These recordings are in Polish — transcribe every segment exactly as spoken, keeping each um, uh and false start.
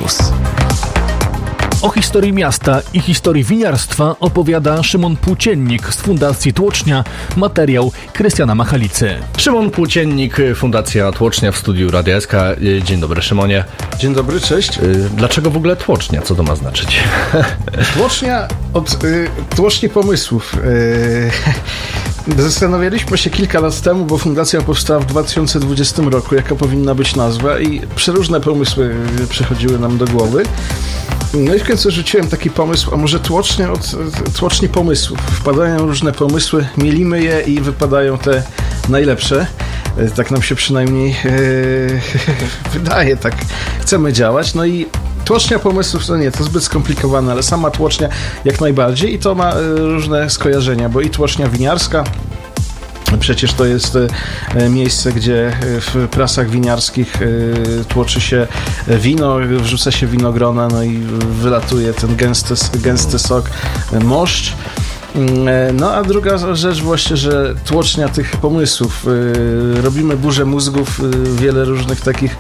News. O historii miasta i historii winiarstwa opowiada Szymon Płóciennik z Fundacji Tłocznia. Materiał Krystiana Machalicy. Szymon Płóciennik, Fundacja Tłocznia w studiu Radia S K. Dzień dobry, Szymonie. Dzień dobry, cześć. Dlaczego w ogóle Tłocznia? Co to ma znaczyć? Tłocznia od y, tłoczni pomysłów. Y, Zastanawialiśmy się kilka lat temu, bo fundacja powstała w dwa tysiące dwudziestym roku, jaka powinna być nazwa, i przeróżne pomysły przychodziły nam do głowy. No i w końcu rzuciłem taki pomysł, a może tłocznia od tłoczni pomysłów. Wpadają różne pomysły, mielimy je i wypadają te najlepsze. Tak nam się przynajmniej yy, wydaje, tak chcemy działać. No i tłocznia pomysłów, to nie, to zbyt skomplikowane, ale sama tłocznia jak najbardziej, i to ma różne skojarzenia, bo i tłocznia winiarska, przecież to jest miejsce, gdzie w prasach winiarskich tłoczy się wino, wrzuca się winogrona, no i wylatuje ten gęsty, gęsty sok, moszcz. No a druga rzecz właśnie, że tłocznia tych pomysłów. Robimy burzę mózgów, wiele różnych takich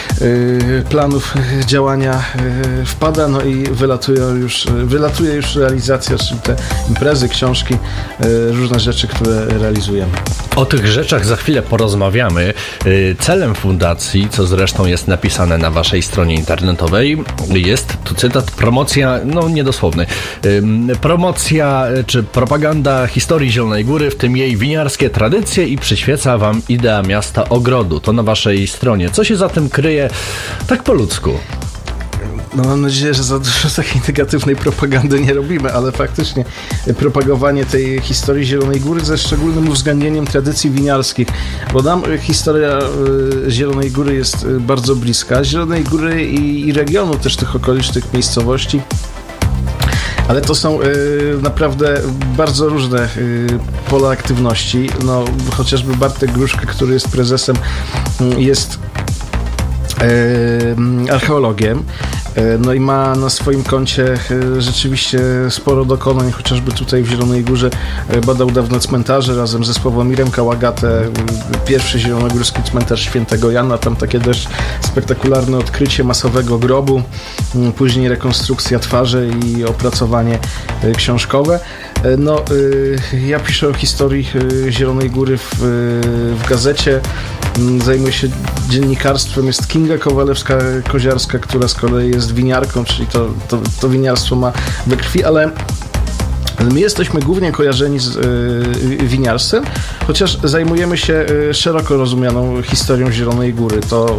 planów działania wpada, no i wylatują już, wylatuje już realizacja, czyli te imprezy, książki, różne rzeczy, które realizujemy. O tych rzeczach za chwilę porozmawiamy. Celem fundacji, co zresztą jest napisane na waszej stronie internetowej, jest, tu cytat, promocja, no niedosłowny, promocja czy propaganda historii Zielonej Góry, w tym jej winiarskie tradycje, i przyświeca wam idea miasta ogrodu. To na waszej stronie. Co się za tym kryje tak po ludzku? No mam nadzieję, że za dużo takiej negatywnej propagandy nie robimy, ale faktycznie propagowanie tej historii Zielonej Góry ze szczególnym uwzględnieniem tradycji winiarskich, bo nam historia Zielonej Góry jest bardzo bliska. Zielonej Góry i, i regionu, też tych okolicznych miejscowości. Ale to są y, naprawdę bardzo różne y, pola aktywności. No, chociażby Bartek Gruszka, który jest prezesem, y, jest y, archeologiem. No i ma na swoim koncie rzeczywiście sporo dokonań, chociażby tutaj w Zielonej Górze badał dawno cmentarze razem ze Sławomirem Kałagate, pierwszy zielonogórski cmentarz Świętego Jana, tam takie dość spektakularne odkrycie masowego grobu, później rekonstrukcja twarzy i opracowanie książkowe. No, ja piszę o historii Zielonej Góry w, w gazecie, zajmuję się dziennikarstwem, jest Kinga Kowalewska-Koziarska, która z kolei jest winiarką, czyli to, to, to winiarstwo ma we krwi, ale my jesteśmy głównie kojarzeni z y, winiarstwem, chociaż zajmujemy się y, szeroko rozumianą historią Zielonej Góry. To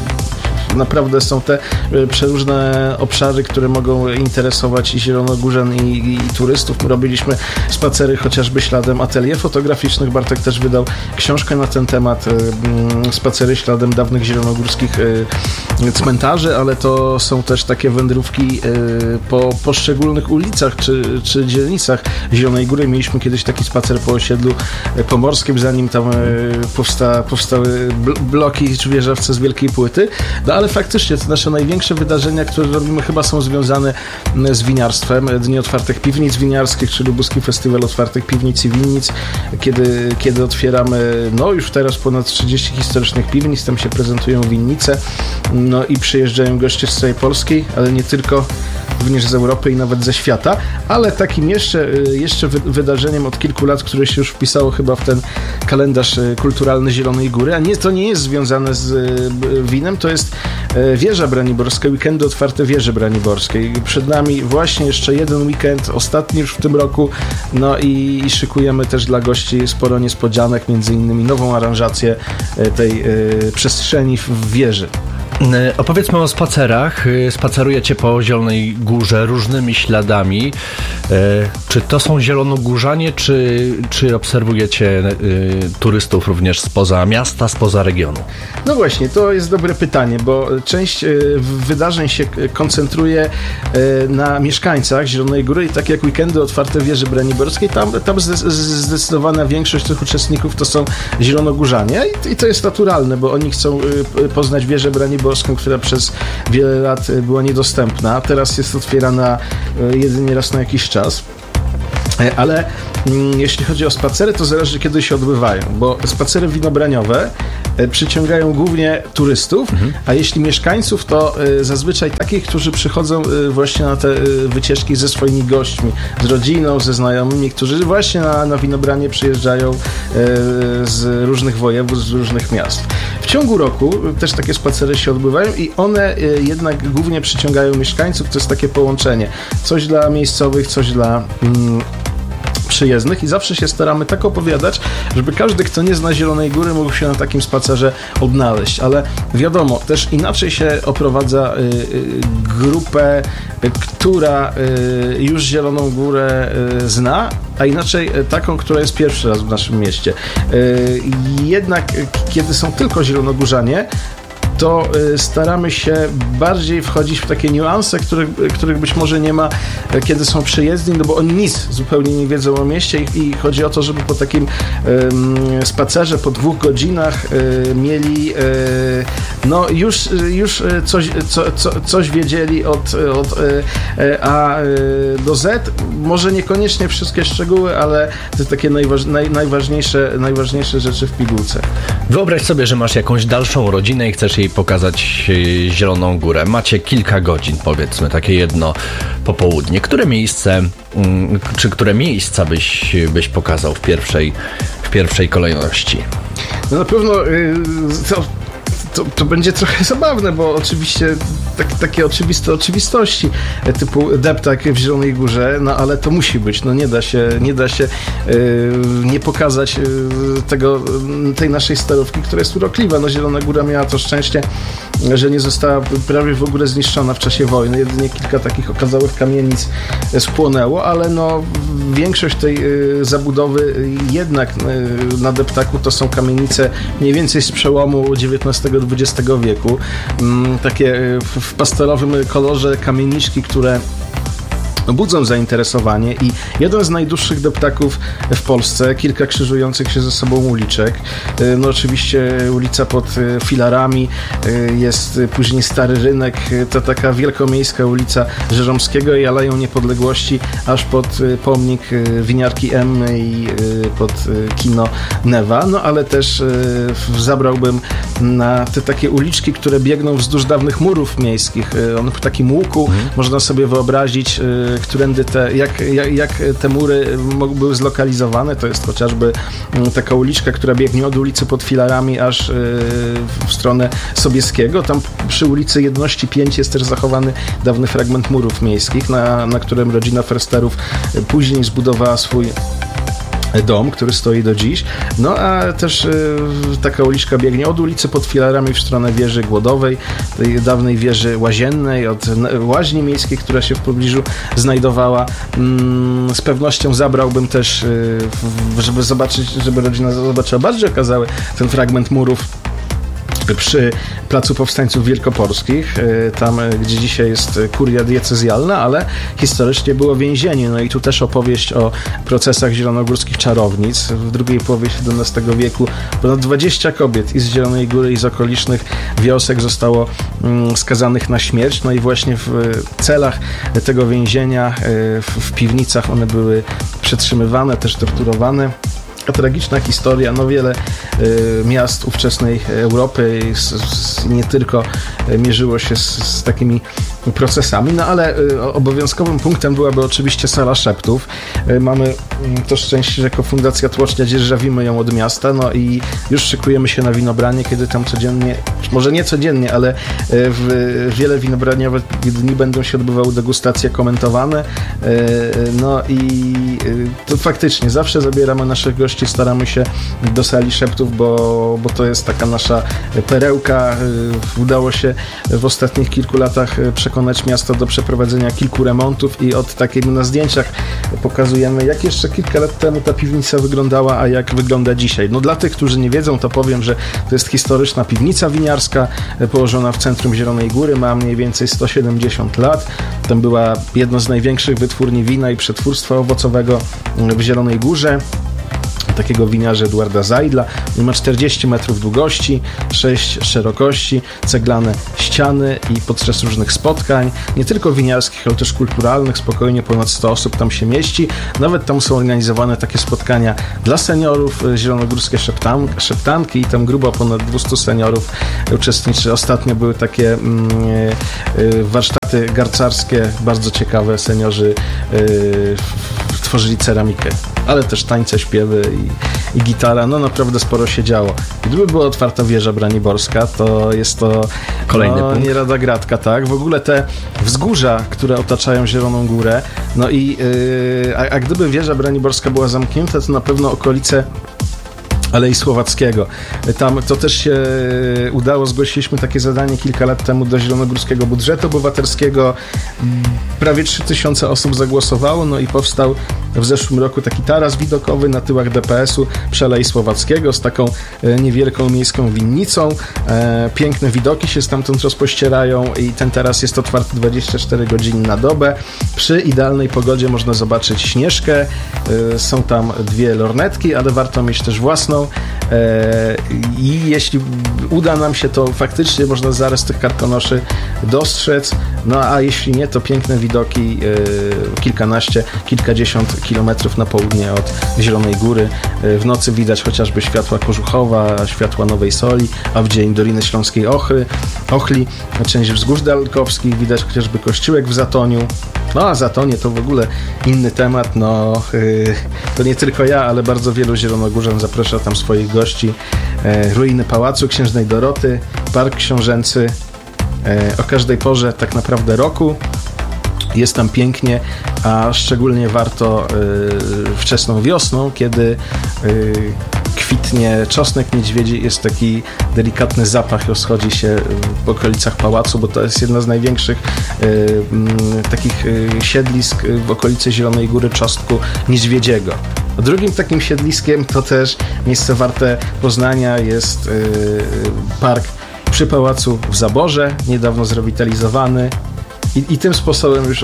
naprawdę są te przeróżne obszary, które mogą interesować i zielonogórzan, i, i, i turystów. My robiliśmy spacery chociażby śladem atelier fotograficznych. Bartek też wydał książkę na ten temat, spacery śladem dawnych zielonogórskich cmentarzy, ale to są też takie wędrówki po poszczególnych ulicach czy, czy dzielnicach Zielonej Góry. Mieliśmy kiedyś taki spacer po osiedlu pomorskim, zanim tam powsta, powstały bloki czy wieżowce z wielkiej płyty. No ale faktycznie te nasze największe wydarzenia, które robimy, chyba są związane z winiarstwem. Dni Otwartych Piwnic Winiarskich, czy Lubuski Festiwal Otwartych Piwnic i Winnic, kiedy, kiedy otwieramy, no już teraz ponad trzydzieści historycznych piwnic, tam się prezentują winnice, no i przyjeżdżają goście z całej Polski, ale nie tylko, również z Europy i nawet ze świata, ale takim jeszcze, jeszcze wydarzeniem od kilku lat, które się już wpisało chyba w ten kalendarz kulturalny Zielonej Góry, a nie, to nie jest związane z winem, to jest Wieża Braniborska, weekendy otwarte Wieży Braniborskiej. Przed nami właśnie jeszcze jeden weekend, ostatni już w tym roku, no i, i szykujemy też dla gości sporo niespodzianek, między innymi nową aranżację tej y, przestrzeni w wieży. Opowiedzmy o spacerach. Spacerujecie po Zielonej Górze różnymi śladami. Czy to są zielonogórzanie, czy, czy obserwujecie turystów również spoza miasta, spoza regionu? No właśnie, to jest dobre pytanie, bo część wydarzeń się koncentruje na mieszkańcach Zielonej Góry i tak jak weekendy otwarte Wieży Braniborskiej, tam, tam zdecydowana większość tych uczestników to są zielonogórzanie i to jest naturalne, bo oni chcą poznać Wieżę Braniborską, która przez wiele lat była niedostępna. Teraz jest otwierana jedynie raz na jakiś czas. Ale jeśli chodzi o spacery, to zależy, kiedy się odbywają, bo spacery winobraniowe przyciągają głównie turystów, mhm. a jeśli mieszkańców, to zazwyczaj takich, którzy przychodzą właśnie na te wycieczki ze swoimi gośćmi, z rodziną, ze znajomymi, którzy właśnie na, na winobranie przyjeżdżają z różnych województw, z różnych miast. W ciągu roku też takie spacery się odbywają i one jednak głównie przyciągają mieszkańców, to jest takie połączenie. Coś dla miejscowych, coś dla mm, przyjezdnych i zawsze się staramy tak opowiadać, żeby każdy, kto nie zna Zielonej Góry, mógł się na takim spacerze odnaleźć, ale wiadomo, też inaczej się oprowadza y, y, grupę, y, która y, już Zieloną Górę y, zna, a inaczej taką, która jest pierwszy raz w naszym mieście. Y, jednak kiedy są tylko zielonogórzanie, to staramy się bardziej wchodzić w takie niuanse, których, których być może nie ma, kiedy są przyjezdni, no bo oni nic zupełnie nie wiedzą o mieście i, i chodzi o to, żeby po takim um, spacerze, po dwóch godzinach um, mieli um, no już, już coś, co, co, coś wiedzieli od, od um, A do Z. Może niekoniecznie wszystkie szczegóły, ale to takie najważ, naj, najważniejsze, najważniejsze rzeczy w pigułce. Wyobraź sobie, że masz jakąś dalszą rodzinę i chcesz jej pokazać Zieloną Górę. Macie kilka godzin, powiedzmy, takie jedno popołudnie. Które miejsce, czy które miejsca byś, byś pokazał w pierwszej, w pierwszej kolejności? No na pewno yy, to, to, to będzie trochę zabawne, bo oczywiście tak, takie oczywiste oczywistości typu deptak w Zielonej Górze, no ale to musi być, no nie da się, nie da się yy, nie pokazać yy, tego, tej naszej starówki, która jest urokliwa. No Zielona Góra miała to szczęście, że nie została prawie w ogóle zniszczona w czasie wojny. Jedynie kilka takich okazałych kamienic spłonęło, ale no większość tej yy, zabudowy jednak yy, na deptaku to są kamienice mniej więcej z przełomu dziewiętnastego dwudziestego wieku. Yy, takie yy, w pastelowym kolorze kamieniczki, które budzą zainteresowanie i jeden z najdłuższych deptaków w Polsce, kilka krzyżujących się ze sobą uliczek. No oczywiście ulica pod filarami, jest później Stary Rynek, to taka wielkomiejska ulica Żeromskiego i Aleją Niepodległości, aż pod pomnik winiarki Emmy i pod kino Newa, no ale też zabrałbym na te takie uliczki, które biegną wzdłuż dawnych murów miejskich. One w takim łuku, mhm. można sobie wyobrazić, którędy te, jak, jak, jak te mury były zlokalizowane. To jest chociażby taka uliczka, która biegnie od ulicy pod filarami aż w stronę Sobieskiego. Tam przy ulicy Jedności pięć jest też zachowany dawny fragment murów miejskich, na, na którym rodzina Fersterów później zbudowała swój dom, który stoi do dziś. No a też y, taka uliczka biegnie od ulicy pod filarami w stronę wieży Głodowej, tej dawnej wieży łaziennej, od łaźni miejskiej, która się w pobliżu znajdowała. Mm, z pewnością zabrałbym też, y, żeby zobaczyć, żeby rodzina zobaczyła bardziej okazały ten fragment murów przy Placu Powstańców Wielkopolskich, tam gdzie dzisiaj jest kuria diecezjalna, ale historycznie było więzienie. No i tu też opowieść o procesach zielonogórskich czarownic. W drugiej połowie siedemnastego wieku ponad dwadzieścia kobiet i z Zielonej Góry, i z okolicznych wiosek zostało skazanych na śmierć. No i właśnie w celach tego więzienia, w piwnicach one były przetrzymywane, też torturowane. Tragiczna historia, no wiele y, miast ówczesnej Europy z, z, nie tylko mierzyło się z, z takimi procesami, no ale y, obowiązkowym punktem byłaby oczywiście Sala Szeptów. Y, mamy y, to szczęście, że jako Fundacja Tłocznia dzierżawimy ją od miasta, no i już szykujemy się na winobranie, kiedy tam codziennie, może nie codziennie, ale y, w wiele winobraniowych dni będą się odbywały degustacje komentowane, y, no i y, to faktycznie zawsze zabieramy naszych gości, staramy się do Sali Szeptów, bo, bo to jest taka nasza perełka. Udało się w ostatnich kilku latach przekonać miasto do przeprowadzenia kilku remontów i od takiej na zdjęciach pokazujemy, jak jeszcze kilka lat temu ta piwnica wyglądała, a jak wygląda dzisiaj. No dla tych, którzy nie wiedzą, to powiem, że to jest historyczna piwnica winiarska położona w centrum Zielonej Góry, ma mniej więcej sto siedemdziesiąt lat. Tam była jedno z największych wytwórni wina i przetwórstwa owocowego w Zielonej Górze. takiego winiarza Edwarda Zajdla. Ma czterdzieści metrów długości, sześć szerokości, ceglane ściany i podczas różnych spotkań, nie tylko winiarskich, ale też kulturalnych, spokojnie ponad sto osób tam się mieści. Nawet tam są organizowane takie spotkania dla seniorów, zielonogórskie szeptan- szeptanki i tam grubo ponad dwieście seniorów uczestniczy. Ostatnio były takie mm, y, warsztaty garcarskie, bardzo ciekawe. Seniorzy y, tworzyli ceramikę, ale też tańce, śpiewy i, i gitara. No naprawdę sporo się działo. Gdyby była otwarta wieża braniborska, to jest to kolejny no, punkt. nie lada gratka, tak? W ogóle te wzgórza, które otaczają Zieloną Górę, no i yy, a, a gdyby wieża braniborska była zamknięta, to na pewno okolice Alei Słowackiego. Tam to też się udało, zgłosiliśmy takie zadanie kilka lat temu do Zielonogórskiego Budżetu Obywatelskiego. Prawie trzy tysiące osób zagłosowało, no i powstał w zeszłym roku taki taras widokowy na tyłach D P S-u przy Alei Słowackiego z taką niewielką miejską winnicą. Piękne widoki się stamtąd rozpościerają i ten taras jest otwarty dwadzieścia cztery godziny na dobę. Przy idealnej pogodzie można zobaczyć Śnieżkę. Są tam dwie lornetki, ale warto mieć też własną. I jeśli uda nam się, to faktycznie można zaraz tych karkonoszy dostrzec. No a jeśli nie, to piękne widoki kilkanaście, kilkadziesiąt kilometrów na południe od Zielonej Góry. W nocy widać chociażby światła Kożuchowa, światła Nowej Soli, a w dzień Doliny Śląskiej Ochry, Ochli, część wzgórz dalkowskich, widać chociażby kościółek w Zatoniu. No a Zatonie to w ogóle inny temat, no yy, to nie tylko ja, ale bardzo wielu zielonogórzan zaprasza tam swoich gości. Yy, ruiny Pałacu Księżnej Doroty, Park Książęcy, yy, o każdej porze tak naprawdę roku. Jest tam pięknie, a szczególnie warto yy, wczesną wiosną, kiedy yy, kwitnie czosnek niedźwiedzi, jest taki delikatny zapach, rozchodzi się w okolicach pałacu, bo to jest jedna z największych y, y, takich y, siedlisk w okolicy Zielonej Góry Czosnku niedźwiedziego. A drugim takim siedliskiem to też miejsce warte poznania jest y, park przy pałacu w Zaborze, niedawno zrewitalizowany i, i tym sposobem już y,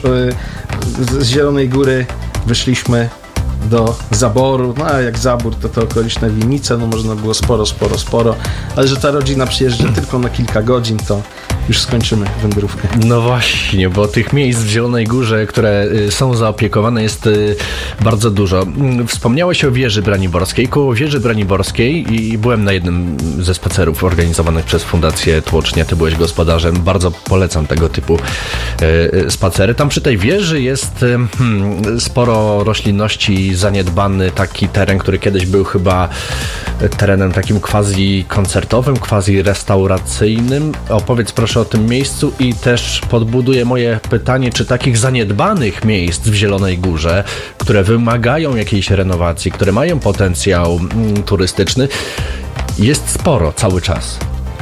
z Zielonej Góry wyszliśmy do Zaboru, no a jak Zabór to to okoliczne winnice, no można było sporo, sporo, sporo, ale że ta rodzina przyjeżdża tylko na kilka godzin, to już skończymy wędrówkę. No właśnie, bo tych miejsc w Zielonej Górze, które są zaopiekowane, jest bardzo dużo. Wspomniałeś o wieży braniborskiej. Koło wieży braniborskiej i byłem na jednym ze spacerów organizowanych przez Fundację Tłocznia. Ty byłeś gospodarzem. Bardzo polecam tego typu spacery. Tam przy tej wieży jest hmm, sporo roślinności, zaniedbany taki teren, który kiedyś był chyba terenem takim quasi koncertowym, quasi restauracyjnym. Opowiedz proszę o tym miejscu i też podbuduję moje pytanie, czy takich zaniedbanych miejsc w Zielonej Górze, które wymagają jakiejś renowacji, które mają potencjał mm, turystyczny, jest sporo cały czas.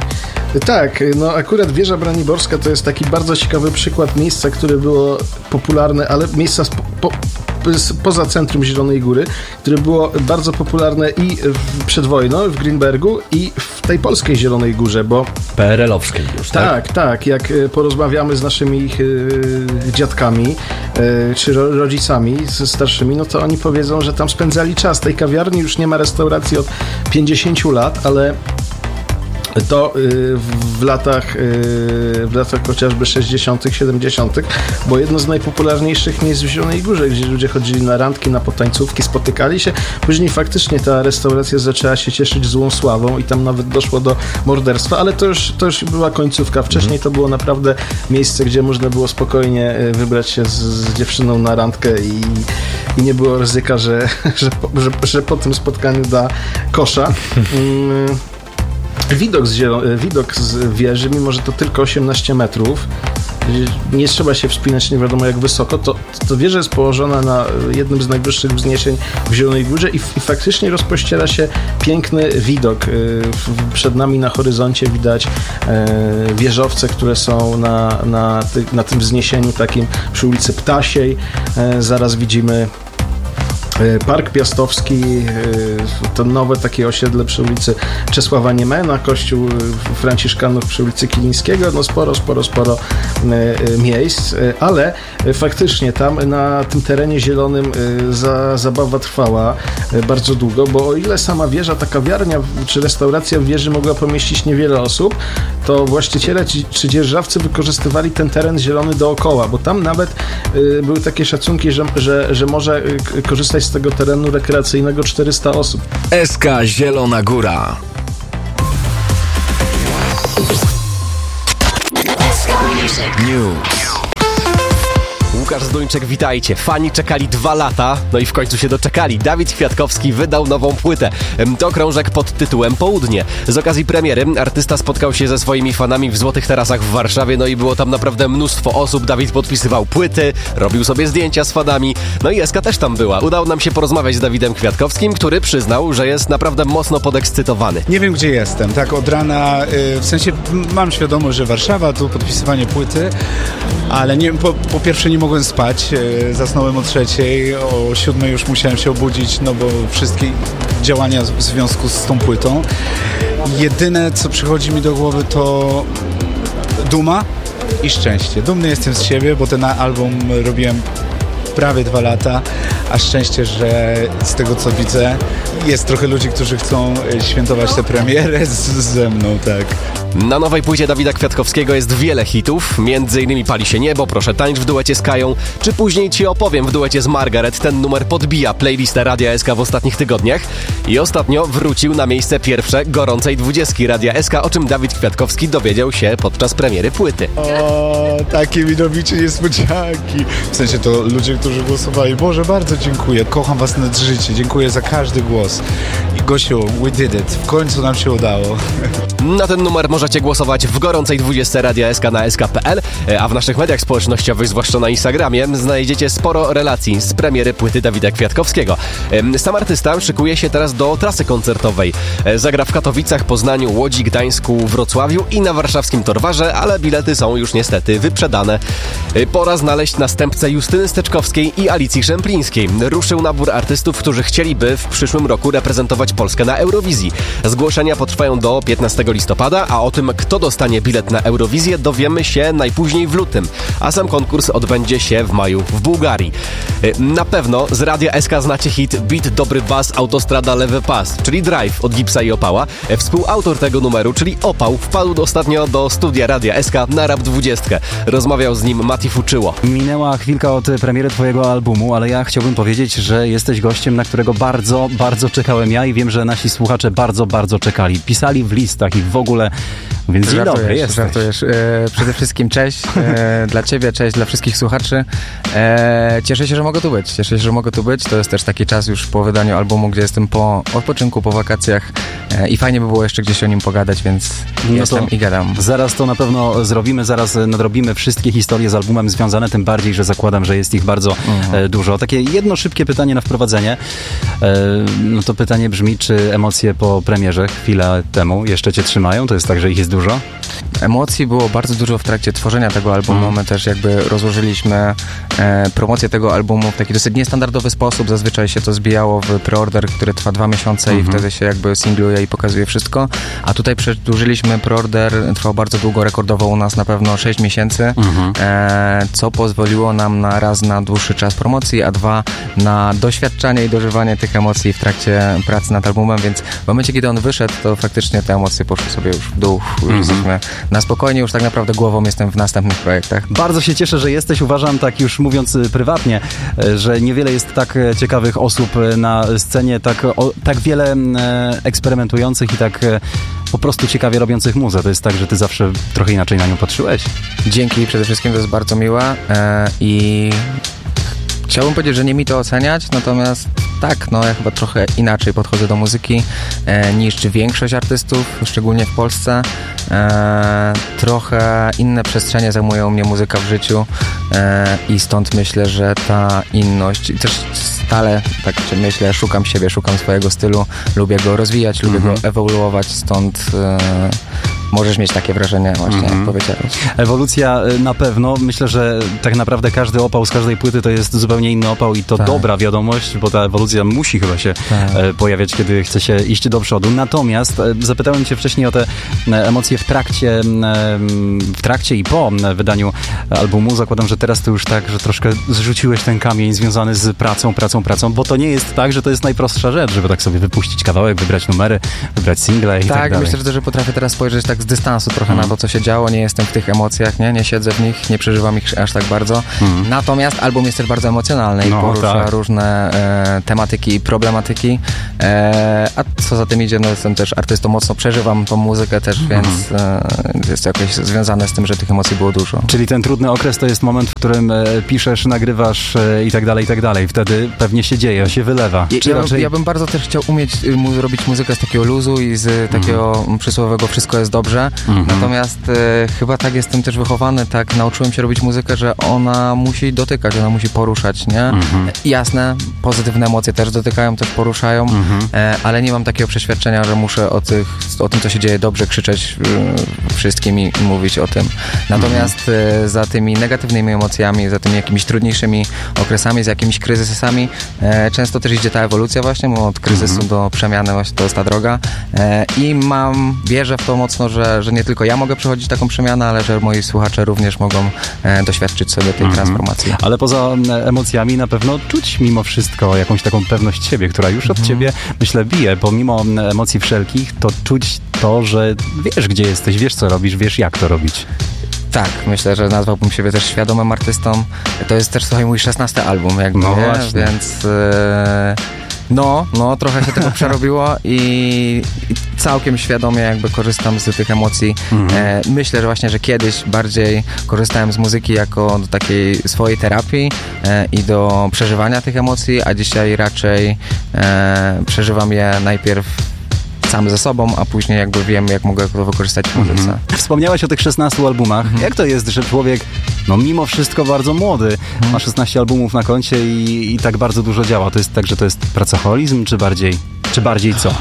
Tak, no akurat wieża braniborska to jest taki bardzo ciekawy przykład miejsca, które było popularne, ale miejsca spo, po, poza centrum Zielonej Góry, które było bardzo popularne i przed wojną w Grünbergu i w tej polskiej Zielonej Górze, bo P R L-owskiej już, tak? Tak, tak. Jak porozmawiamy z naszymi dziadkami czy rodzicami starszymi, no to oni powiedzą, że tam spędzali czas. Tej kawiarni już nie ma restauracji od pięćdziesięciu lat, ale to w latach, w latach chociażby sześćdziesiątych, siedemdziesiątych było jedno z najpopularniejszych miejsc w Zielonej Górze, gdzie ludzie chodzili na randki, na potańcówki, spotykali się. Później faktycznie ta restauracja zaczęła się cieszyć złą sławą i tam nawet doszło do morderstwa, ale to już, to już była końcówka. Wcześniej to było naprawdę miejsce, gdzie można było spokojnie wybrać się z, z dziewczyną na randkę i, i nie było ryzyka, że, że, że, że po tym spotkaniu da kosza. Mm. Widok z, zielo- widok z wieży, mimo że to tylko osiemnaście metrów, nie trzeba się wspinać nie wiadomo jak wysoko, to, to wieża jest położona na jednym z najwyższych wzniesień w Zielonej Górze i, i faktycznie rozpościera się piękny widok. Przed nami na horyzoncie widać wieżowce, które są na, na, ty, na tym wzniesieniu takim przy ulicy Ptasiej. Zaraz widzimy Park Piastowski, to nowe takie osiedle przy ulicy Czesława Niemena, kościół franciszkanów przy ulicy Kilińskiego, no sporo, sporo, sporo miejsc, ale faktycznie tam na tym terenie zielonym za, zabawa trwała bardzo długo, bo o ile sama wieża, ta kawiarnia czy restauracja w wieży mogła pomieścić niewiele osób, to właściciele czy dzierżawcy wykorzystywali ten teren zielony dookoła, bo tam nawet były takie szacunki, że, że, że może korzystać z tego terenu rekreacyjnego czterysta osób. S K Zielona Góra. News. Łukasz Zduńczyk, witajcie. Fani czekali dwa lata, no i w końcu się doczekali. Dawid Kwiatkowski wydał nową płytę. To krążek pod tytułem Południe. Z okazji premiery artysta spotkał się ze swoimi fanami w Złotych Tarasach w Warszawie, no i było tam naprawdę mnóstwo osób. Dawid podpisywał płyty, robił sobie zdjęcia z fanami, no i Eska też tam była. Udało nam się porozmawiać z Dawidem Kwiatkowskim, który przyznał, że jest naprawdę mocno podekscytowany. Nie wiem, gdzie jestem. Tak od rana, yy, w sensie mam świadomość, że Warszawa, tu podpisywanie płyty, ale nie, po, po pierwsze nie mogłem spać, zasnąłem o trzeciej, o siódmej już musiałem się obudzić, no bo wszystkie działania w związku z tą płytą. Jedyne, co przychodzi mi do głowy, to duma i szczęście. Dumny jestem z siebie, bo ten album robiłem prawie dwa lata, a szczęście, że z tego co widzę, jest trochę ludzi, którzy chcą świętować tę premierę z, ze mną, tak. Na nowej płycie Dawida Kwiatkowskiego jest wiele hitów, między innymi Pali się niebo, Proszę tańcz w duecie z Kają, czy Później ci opowiem w duecie z Margaret. Ten numer podbija playlistę Radia S K w ostatnich tygodniach i ostatnio wrócił na miejsce pierwsze gorącej dwudziestki Radia S K, o czym Dawid Kwiatkowski dowiedział się podczas premiery płyty. O, takie mi robicie niespodzianki. W sensie to ludzie, którzy głosowali. Boże, bardzo dziękuję. Kocham was nad życie. Dziękuję za każdy głos. I Gosiu, we did it. W końcu nam się udało. Na ten numer możecie głosować w gorącej dwudziestce Radia S K na S K kropka P L, a w naszych mediach społecznościowych, zwłaszcza na Instagramie, znajdziecie sporo relacji z premiery płyty Dawida Kwiatkowskiego. Sam artysta szykuje się teraz do trasy koncertowej. Zagra w Katowicach, Poznaniu, Łodzi, Gdańsku, Wrocławiu i na warszawskim Torwarze, ale bilety są już niestety wyprzedane. Pora znaleźć następcę Justyny Steczkowskiej i Alicji Szemplińskiej. Ruszył nabór artystów, którzy chcieliby w przyszłym roku reprezentować Polskę na Eurowizji. Zgłoszenia potrwają do piętnastego listopada, a o tym, kto dostanie bilet na Eurowizję, dowiemy się najpóźniej w lutym, a sam konkurs odbędzie się w maju w Bułgarii. Na pewno z Radia S K znacie hit Beat, dobry bas, autostrada, lewy pas, czyli Drive od Gipsa i Opała. Współautor tego numeru, czyli Opał, wpadł ostatnio do studia Radia S K na Rap dwudziestkę. Rozmawiał z nim Mati Fuczyło. Minęła chwilka od premiery twojego albumu, ale ja chciałbym powiedzieć, że jesteś gościem, na którego bardzo, bardzo czekałem ja i wiem, że nasi słuchacze bardzo, bardzo czekali. Pisali w listach i w ogóle, więc dzień dobry, jesteś. Żartujesz. E, przede wszystkim cześć e, dla ciebie, cześć dla wszystkich słuchaczy. E, cieszę się, że mogę tu być. Cieszę się, że mogę tu być. To jest też taki czas już po wydaniu albumu, gdzie jestem po odpoczynku, po wakacjach e, i fajnie by było jeszcze gdzieś o nim pogadać, więc no jestem i gadam. Zaraz to na pewno zrobimy, zaraz nadrobimy wszystkie historie z albumem związane, tym bardziej, że zakładam, że jest ich bardzo mhm. e, dużo. Takie jedno szybkie pytanie na wprowadzenie. E, no to pytanie brzmi, czy emocje po premierze chwilę temu jeszcze cię trzymają? To jest tak, że ich jest dużo? Emocji było bardzo dużo w trakcie tworzenia tego albumu. Mm. My też jakby rozłożyliśmy e, promocję tego albumu w taki dosyć niestandardowy sposób. Zazwyczaj się to zbijało w preorder, który trwa dwa miesiące mm-hmm. i wtedy się jakby singluje i pokazuje wszystko. A tutaj przedłużyliśmy preorder, trwał bardzo długo, rekordowo u nas na pewno sześć miesięcy, mm-hmm. e, co pozwoliło nam na raz na dłuższy czas promocji, a dwa na doświadczanie i dożywanie tych emocji w trakcie pracy nad albumem, więc w momencie, kiedy on wyszedł, to faktycznie te emocje poszły sobie już w dół. Mm-hmm. Jesteśmy na spokojnie, już tak naprawdę głową jestem w następnych projektach. Bardzo się cieszę, że jesteś. Uważam, tak już mówiąc prywatnie, że niewiele jest tak ciekawych osób na scenie, tak, o, tak wiele eksperymentujących i tak po prostu ciekawie robiących muzę. To jest tak, że ty zawsze trochę inaczej na nią patrzyłeś. Dzięki, przede wszystkim to jest bardzo miłe e, i chciałbym powiedzieć, że nie mi to oceniać, natomiast tak, no ja chyba trochę inaczej podchodzę do muzyki e, niż większość artystów, szczególnie w Polsce. E, trochę inne przestrzenie zajmują mnie muzyka w życiu e, i stąd myślę, że ta inność, i też stale tak myślę, szukam siebie, szukam swojego stylu, lubię go rozwijać, lubię mm-hmm. go ewoluować, stąd e, możesz mieć takie wrażenie właśnie, mm-hmm. jak powiedziałeś. Ewolucja na pewno. Myślę, że tak naprawdę każdy opał z każdej płyty to jest zupełnie inny opał i to tak. dobra wiadomość, bo ta ewolucja musi chyba się tak. pojawiać, kiedy chce się iść do przodu. Natomiast zapytałem cię wcześniej o te emocje w trakcie, w trakcie i po wydaniu albumu. Zakładam, że teraz to już tak, że troszkę zrzuciłeś ten kamień związany z pracą, pracą, pracą, bo to nie jest tak, że to jest najprostsza rzecz, żeby tak sobie wypuścić kawałek, wybrać numery, wybrać single i tak, tak dalej. Myślę, że, że potrafię teraz spojrzeć tak z dystansu trochę mm. na to, co się działo. Nie jestem w tych emocjach, nie, nie siedzę w nich, nie przeżywam ich aż tak bardzo. Mm. Natomiast album jest też bardzo emocjonalny i no, porusza tak. różne e, tematyki i problematyki. E, a co za tym idzie, no jestem też artystą, mocno przeżywam tą muzykę też, mm. więc e, jest jakoś związane z tym, że tych emocji było dużo. Czyli ten trudny okres to jest moment, w którym e, piszesz, nagrywasz e, i tak dalej, i tak dalej. Wtedy pewnie się dzieje, się wylewa. Ja, ja, raczej... ja bym bardzo też chciał umieć mu robić muzykę z takiego luzu i z takiego mm. przysłowiowego wszystko jest dobrze. Mm-hmm. Natomiast e, chyba tak jestem też wychowany, tak nauczyłem się robić muzykę, że ona musi dotykać, ona musi poruszać, nie? Mm-hmm. Jasne, pozytywne emocje też dotykają, też poruszają, mm-hmm. e, ale nie mam takiego przeświadczenia, że muszę o, tych, o tym, co się dzieje dobrze, krzyczeć e, wszystkim i, i mówić o tym. Natomiast mm-hmm. e, za tymi negatywnymi emocjami, za tymi jakimiś trudniejszymi okresami, z jakimiś kryzysami, e, często też idzie ta ewolucja właśnie, bo od kryzysu mm-hmm. do przemiany właśnie to jest ta droga. E, I mam, wierzę w to mocno, że, że nie tylko ja mogę przechodzić taką przemianę, ale że moi słuchacze również mogą e, doświadczyć sobie tej mm-hmm. transformacji. Ale poza emocjami na pewno czuć mimo wszystko jakąś taką pewność siebie, która już od mm-hmm. ciebie, myślę, bije. Pomimo emocji wszelkich, to czuć to, że wiesz, gdzie jesteś, wiesz, co robisz, wiesz, jak to robić. Tak, myślę, że nazwałbym siebie też świadomym artystą. To jest też, słuchaj, mój szesnasty album, jakby, no nie? Właśnie. Więc... E, No, no, trochę się tego przerobiło i, i całkiem świadomie jakby korzystam z tych emocji. Mhm. E, myślę, że właśnie, że kiedyś bardziej korzystałem z muzyki jako do takiej swojej terapii e, i do przeżywania tych emocji, a dzisiaj raczej e, przeżywam je najpierw sam ze sobą, a później jakby wiem, jak mogę to wykorzystać w muzyce. Mhm. Wspomniałeś o tych szesnastu albumach. Mhm. Jak to jest, że człowiek, no mimo wszystko bardzo młody, mhm. ma szesnaście albumów na koncie i, i tak bardzo dużo działa? To jest tak, że to jest pracoholizm, czy bardziej, czy bardziej co?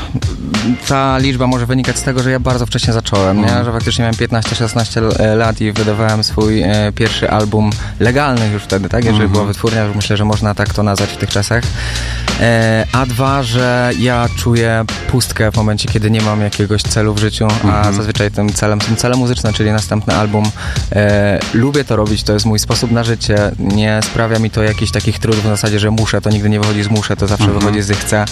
Ta liczba może wynikać z tego, że ja bardzo wcześnie zacząłem, mhm. nie? Że faktycznie miałem piętnaście szesnaście lat i wydawałem swój e, pierwszy album legalny już wtedy, tak? Jeżeli mhm. była wytwórnia, myślę, że można tak to nazwać w tych czasach. E, a dwa, że ja czuję pustkę w momencie, kiedy nie mam jakiegoś celu w życiu, a mhm. zazwyczaj tym celem są cele muzyczne, czyli następny album. E, lubię to robić, to jest mój sposób na życie. Nie sprawia mi to jakichś takich trudów w zasadzie, że muszę, to nigdy nie wychodzi z muszę, to zawsze mhm. wychodzi z chcę.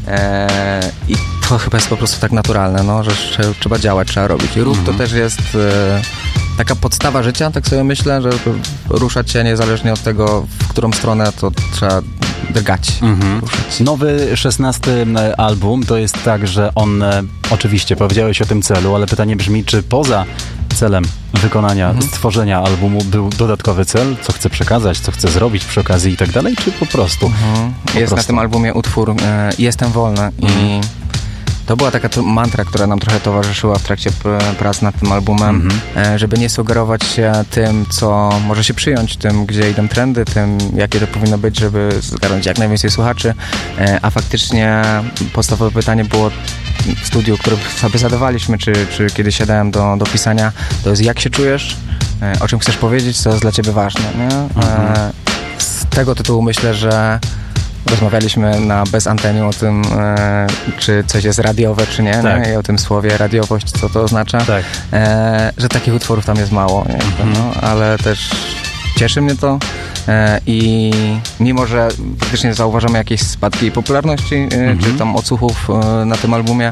E, I to chyba jest po prostu tak naturalne, no, że trzeba działać, trzeba robić. I ruch mhm. to też jest e, taka podstawa życia, tak sobie myślę, że ruszać się niezależnie od tego, w którą stronę, to trzeba drgać. Mhm. Nowy szesnasty album to jest tak, że on, oczywiście powiedziałeś o tym celu, ale pytanie brzmi, czy poza celem wykonania, mhm. stworzenia albumu był dodatkowy cel, co chce przekazać, co chce zrobić przy okazji i tak dalej, czy po prostu? Mhm. Po jest prostu. Na tym albumie utwór e, Jestem wolny mhm. i to była taka mantra, która nam trochę towarzyszyła w trakcie prac nad tym albumem, mm-hmm. żeby nie sugerować się tym, co może się przyjąć, tym, gdzie idą trendy, tym, jakie to powinno być, żeby zgarnąć jak najwięcej słuchaczy, a faktycznie podstawowe pytanie było w studiu, które sobie zadawaliśmy, czy, czy kiedy siadałem do, do pisania, to jest jak się czujesz, o czym chcesz powiedzieć, co jest dla ciebie ważne, nie? Mm-hmm. Z tego tytułu myślę, że rozmawialiśmy na bez anteniu o tym, e, czy coś jest radiowe, czy nie, tak. nie? I o tym słowie radiowość, co to oznacza, tak. e, że takich utworów tam jest mało, nie? Mm-hmm. no, ale też cieszy mnie to e, i mimo, że faktycznie zauważamy jakieś spadki popularności, e, mm-hmm. czy tam odsłuchów e, na tym albumie,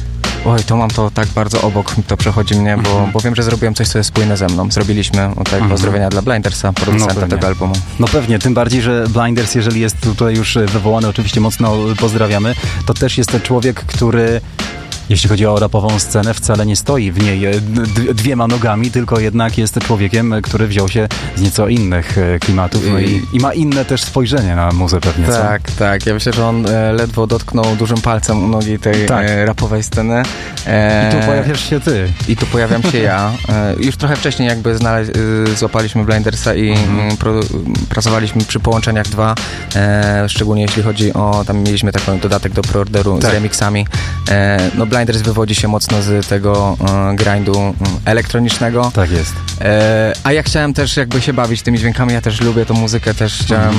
oj, to mam to tak bardzo obok, to przechodzi mnie, bo, mm-hmm. bo wiem, że zrobiłem coś, co jest spójne ze mną. Zrobiliśmy tutaj mm-hmm. pozdrowienia dla Blindersa, producenta no tego albumu. No pewnie, tym bardziej, że Blinders, jeżeli jest tutaj już wywołany, oczywiście mocno pozdrawiamy, to też jest ten człowiek, który... Jeśli chodzi o rapową scenę, wcale nie stoi w niej d- dwiema nogami, tylko jednak jest człowiekiem, który wziął się z nieco innych klimatów no i, i ma inne też spojrzenie na muzę pewnie, co? Tak, tak. Ja myślę, że on e, ledwo dotknął dużym palcem u nogi tej tak. e, rapowej sceny. E, I tu pojawiasz się ty. I tu pojawiam się ja. E, już trochę wcześniej jakby znaleźć, e, złapaliśmy Blindersa i mm-hmm. pro, pracowaliśmy przy Połączeniach dwa, e, szczególnie jeśli chodzi o, tam mieliśmy taki dodatek do preorderu tak. z remixami. E, no Blinders wywodzi się mocno z tego e, grindu e, elektronicznego. Tak jest. E, a ja chciałem też jakby się bawić tymi dźwiękami, ja też lubię tą muzykę, też chciałem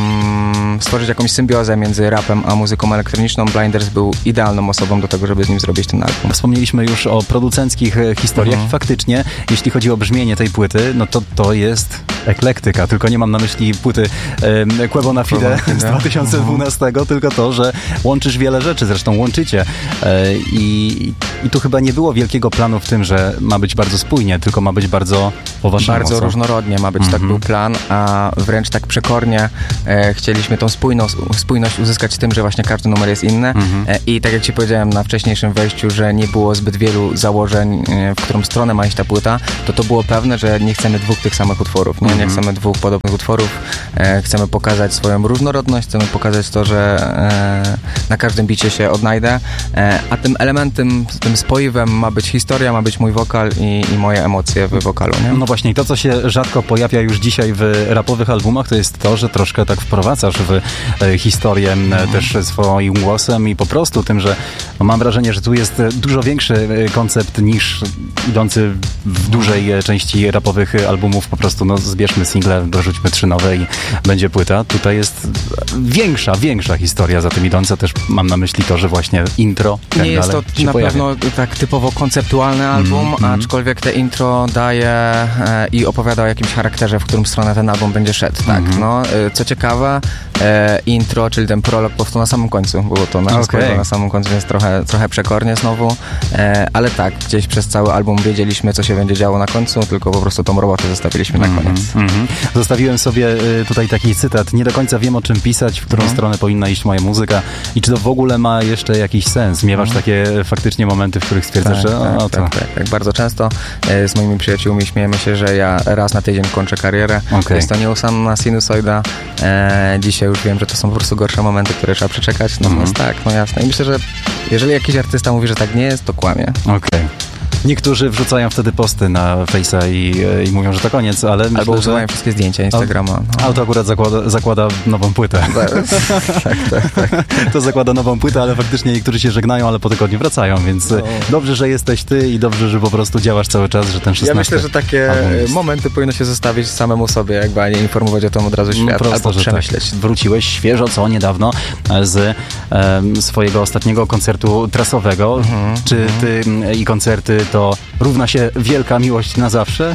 mm, stworzyć jakąś symbiozę między rapem a muzyką elektroniczną. Blinders był idealną osobą do tego, żeby z nim zrobić ten album. Wspomnieliśmy już o producenckich historiach i faktycznie, jeśli chodzi o brzmienie tej płyty, no to to jest eklektyka, tylko nie mam na myśli płyty e, Quebo na Fide z dwa tysiące dwunastego, tylko to, że łączysz wiele rzeczy, zresztą łączycie e, i, i tu chyba nie było wielkiego planu w tym, że ma być bardzo spójnie, tylko ma być bardzo po waszemu. Bardzo co? różnorodnie ma być, mm-hmm. tak był plan, a wręcz tak przekornie e, chcieliśmy tą spójność, spójność uzyskać tym, że właśnie każdy numer jest inny mm-hmm. e, i tak jak ci powiedziałem na wcześniejszym wejściu, że nie było zbyt wielu założeń, e, w którą stronę ma iść ta płyta, to to było pewne, że nie chcemy dwóch tych samych utworów, nie, nie chcemy dwóch podobnych utworów, e, chcemy pokazać swoją różnorodność, chcemy pokazać to, że e, na każdym bicie się odnajdę, e, a tym elementem, tym spoiwem ma być historia, ma być mój wokal i, i moje emocje w wokalu, nie? No właśnie, to co się rzadko pojawia już dzisiaj w rapowych albumach, to jest to, że troszkę tak wprowadzasz w e, historię e, też swoim głosem i po prostu tym, że no, mam wrażenie, że tu jest dużo większy koncept niż idący w dużej e, części rapowych albumów, po prostu no zbierzmy single, dorzućmy trzy nowe i będzie płyta. Tutaj jest większa, większa historia za tym idąca, też mam na myśli to, że właśnie intro tak nie jest to na pojawia. pewno tak typowo konceptualny album, mm, aczkolwiek te intro daje e, i opowiada o jakimś charakterze, w którym stronę ten album będzie szedł, tak, mm. no. E, co ciekawe, e, intro, czyli ten prolog powstał na samym końcu, było to na, okay. na samym końcu, więc trochę, trochę przekornie znowu, e, ale tak, gdzieś przez cały album wiedzieliśmy, co się będzie działo na końcu, tylko po prostu tą robotę zostawiliśmy mm, na koniec. Mm, mm. Zostawiłem sobie y, tutaj taki cytat, nie do końca wiem, o czym pisać, w którą mm. stronę powinna iść moja muzyka i czy to w ogóle ma jeszcze jakiś sens. Miewasz mm. takie faktycznie momenty, w których stwierdzasz, tak, że tak, o, to... tak, tak, tak. Bardzo często e, z moimi przyjaciółmi śmiejemy się, że ja raz na tydzień kończę karierę. Okay. Jest to nieustanna sinusoida. E, dzisiaj już wiem, że to są po prostu gorsze momenty, które trzeba przeczekać. Natomiast mm. tak, no jasne. I myślę, że jeżeli jakiś artysta mówi, że tak nie jest, to kłamie. Okej. Okay. Niektórzy wrzucają wtedy posty na Face'a i, i mówią, że to koniec, ale myślę, albo usuwają że... wszystkie zdjęcia Instagrama. No. Ale to akurat zakłada, zakłada nową płytę. tak, tak, tak. To zakłada nową płytę, ale faktycznie niektórzy się żegnają, ale po tygodniu wracają, więc no. dobrze, że jesteś ty i dobrze, że po prostu działasz cały czas, że ten szesnasty Ja myślę, że takie momenty powinno się zostawić samemu sobie, jakby, a nie informować o tym od razu świat, no prosto, albo przemyśleć. Tak. Wróciłeś świeżo, co niedawno z um, swojego ostatniego koncertu trasowego. Mhm, Czy ty mhm. i koncerty to równa się wielka miłość na zawsze?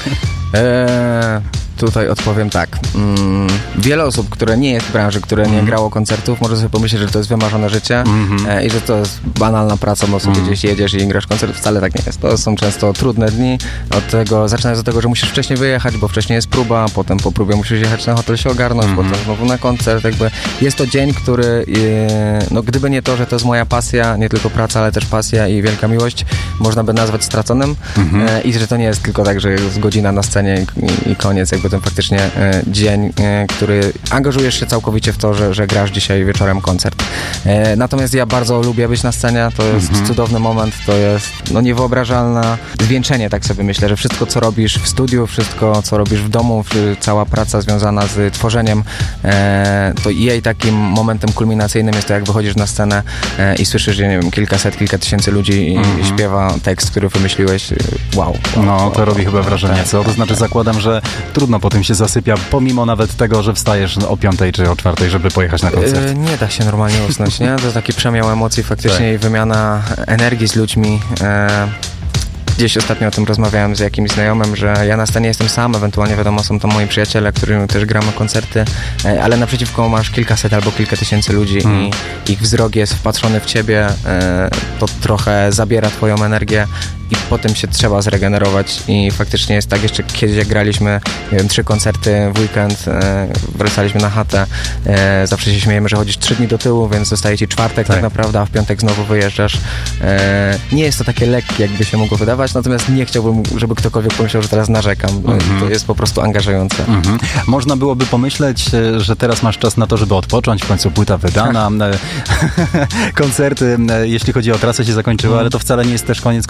Eee, tutaj odpowiem tak. Mm, wiele osób, które nie jest w branży, które mm. nie grało koncertów, może sobie pomyśleć, że to jest wymarzone życie mm-hmm. e, i że to jest banalna praca, bo sobie mm. gdzieś jedziesz i grasz koncert. Wcale tak nie jest. To są często trudne dni. Od tego, zaczynając od tego, że musisz wcześniej wyjechać, bo wcześniej jest próba, potem po próbie musisz jechać na hotel się ogarnąć, mm-hmm. potem znowu na koncert. Jakby jest to dzień, który e, no gdyby nie to, że to jest moja pasja, nie tylko praca, ale też pasja i wielka miłość, można by nazwać straconym mm-hmm. e, i że to nie jest tylko tak, że jest godzina na scenie i, i koniec, jakby ten faktycznie e, dzień, e, który angażujesz się całkowicie w to, że, że grasz dzisiaj wieczorem koncert. E, natomiast ja bardzo lubię być na scenie, to jest mm-hmm. cudowny moment, to jest no niewyobrażalne zwieńczenie, tak sobie myślę, że wszystko, co robisz w studiu, wszystko, co robisz w domu, cała praca związana z tworzeniem, e, to jej takim momentem kulminacyjnym jest to, jak wychodzisz na scenę e, i słyszysz, że nie wiem, kilkaset, kilka tysięcy ludzi mm-hmm. i śpiewa tekst, który wymyśliłeś. Wow. wow no, wow, to robi wow, chyba wrażenie, tak, co? To znaczy zakładam, że trudno po tym się zasypia, pomimo nawet tego, że wstajesz o piątej czy o czwartej, żeby pojechać na koncert. Yy, nie da się normalnie usnąć, nie? To jest taki przemiał emocji faktycznie tak. i wymiana energii z ludźmi. E, Gdzieś ostatnio o tym rozmawiałem z jakimś znajomym, że ja na scenie jestem sam, ewentualnie wiadomo, są to moi przyjaciele, którym też gramy koncerty, ale naprzeciwko masz kilkaset albo kilka tysięcy ludzi mm. i ich wzrok jest wpatrzony w ciebie, to trochę zabiera twoją energię i potem się trzeba zregenerować i faktycznie jest tak, jeszcze kiedyś jak graliśmy, nie wiem, trzy koncerty w weekend, wracaliśmy na chatę, zawsze się śmiejemy, że chodzisz trzy dni do tyłu, więc zostaje ci czwartek tak, tak naprawdę, a w piątek znowu wyjeżdżasz. Nie jest to takie lekkie, jakby się mogło wydawać, natomiast nie chciałbym, żeby ktokolwiek pomyślał, że teraz narzekam. Mm-hmm. To jest po prostu angażujące. Mm-hmm. Można byłoby pomyśleć, że teraz masz czas na to, żeby odpocząć, w końcu płyta wydana, koncerty, jeśli chodzi o trasę, się zakończyły, mm. ale to wcale nie jest też koniec koncertów.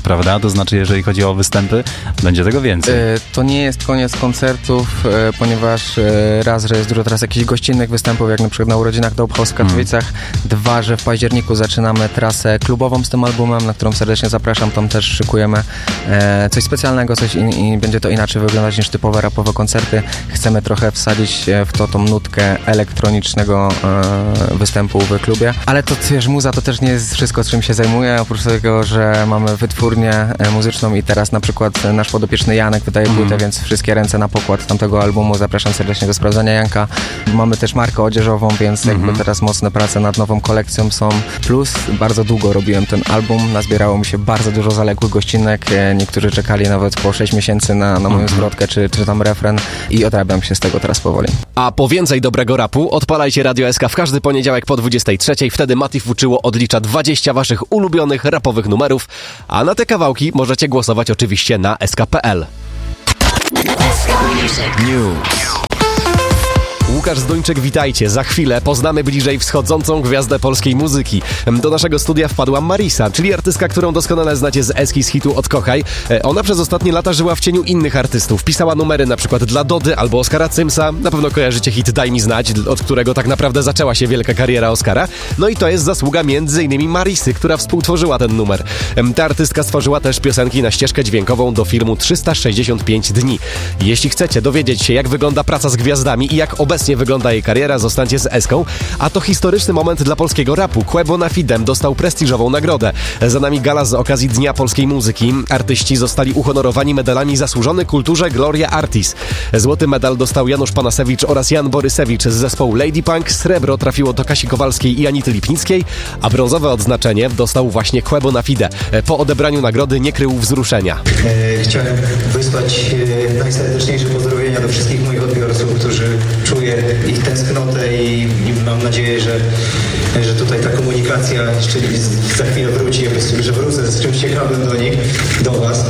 prawda? To znaczy, jeżeli chodzi o występy, będzie tego więcej. E, to nie jest koniec koncertów, e, ponieważ e, raz, że jest dużo teraz jakichś gościnnych występów, jak na przykład na urodzinach Dope House w Katowicach. Mm. Dwa, że w październiku zaczynamy trasę klubową z tym albumem, na którą serdecznie zapraszam. Tam też szykujemy e, coś specjalnego, coś in, i będzie to inaczej wyglądać niż typowe rapowe koncerty. Chcemy trochę wsadzić w to tą nutkę elektronicznego e, występu w klubie. Ale to wiesz, muza to też nie jest wszystko, czym się zajmuję. Oprócz tego, że mamy wytwórnię muzyczną i teraz na przykład nasz podopieczny Janek wydaje mm. płytę, więc wszystkie ręce na pokład tamtego albumu. Zapraszam serdecznie do sprawdzania Janka. Mamy też markę odzieżową, więc mm-hmm. jakby teraz mocne prace nad nową kolekcją są. Plus bardzo długo robiłem ten album. Nazbierało mi się bardzo dużo zaległych gościnek. Niektórzy czekali nawet po sześć miesięcy na, na moją mm-hmm. zwrotkę, czy, czy tam refren i odrabiam się z tego teraz powoli. A po więcej dobrego rapu odpalajcie Radio S K w każdy poniedziałek po dwudziestej trzeciej. Wtedy Mati Fuczyło odlicza dwadzieścia waszych ulubionych rapowych numerów, a na te kawałki możecie głosować oczywiście na S K kropka P L. News. Łukasz Zduńczyk, witajcie. Za chwilę poznamy bliżej wschodzącą gwiazdę polskiej muzyki. Do naszego studia wpadła Marisa, czyli artystka, którą doskonale znacie z Eski z hitu Odkochaj. Ona przez ostatnie lata żyła w cieniu innych artystów. Pisała numery na przykład dla Dody albo Oskara Cymsa. Na pewno kojarzycie hit Daj mi znać, od którego tak naprawdę zaczęła się wielka kariera Oskara. No i to jest zasługa między innymi Marisy, która współtworzyła ten numer. Ta artystka stworzyła też piosenki na ścieżkę dźwiękową do filmu trzysta sześćdziesiąt pięć dni. Jeśli chcecie dowiedzieć się, jak wygląda praca z gwiazdami i jak obecnie wygląda jej kariera, zostańcie z Eską. A to historyczny moment dla polskiego rapu. Quebo na Fidem dostał prestiżową nagrodę. Za nami gala z okazji Dnia Polskiej Muzyki. Artyści zostali uhonorowani medalami Zasłużony Kulturze Gloria Artis. Złoty medal dostał Janusz Panasewicz oraz Jan Borysewicz z zespołu Lady Punk. Srebro trafiło do Kasi Kowalskiej i Anity Lipnickiej, a brązowe odznaczenie dostał właśnie Quebo na Fide. Po odebraniu nagrody nie krył wzruszenia. E, chciałem wysłać e, najserdeczniejsze pozdrowienia do wszystkich moich odbiorców, którzy czuję ich tęsknotę i, i mam nadzieję, że, że tutaj ta komunikacja jeszcze za chwilę wróci, że wrócę z czymś ciekawym do nich, do was.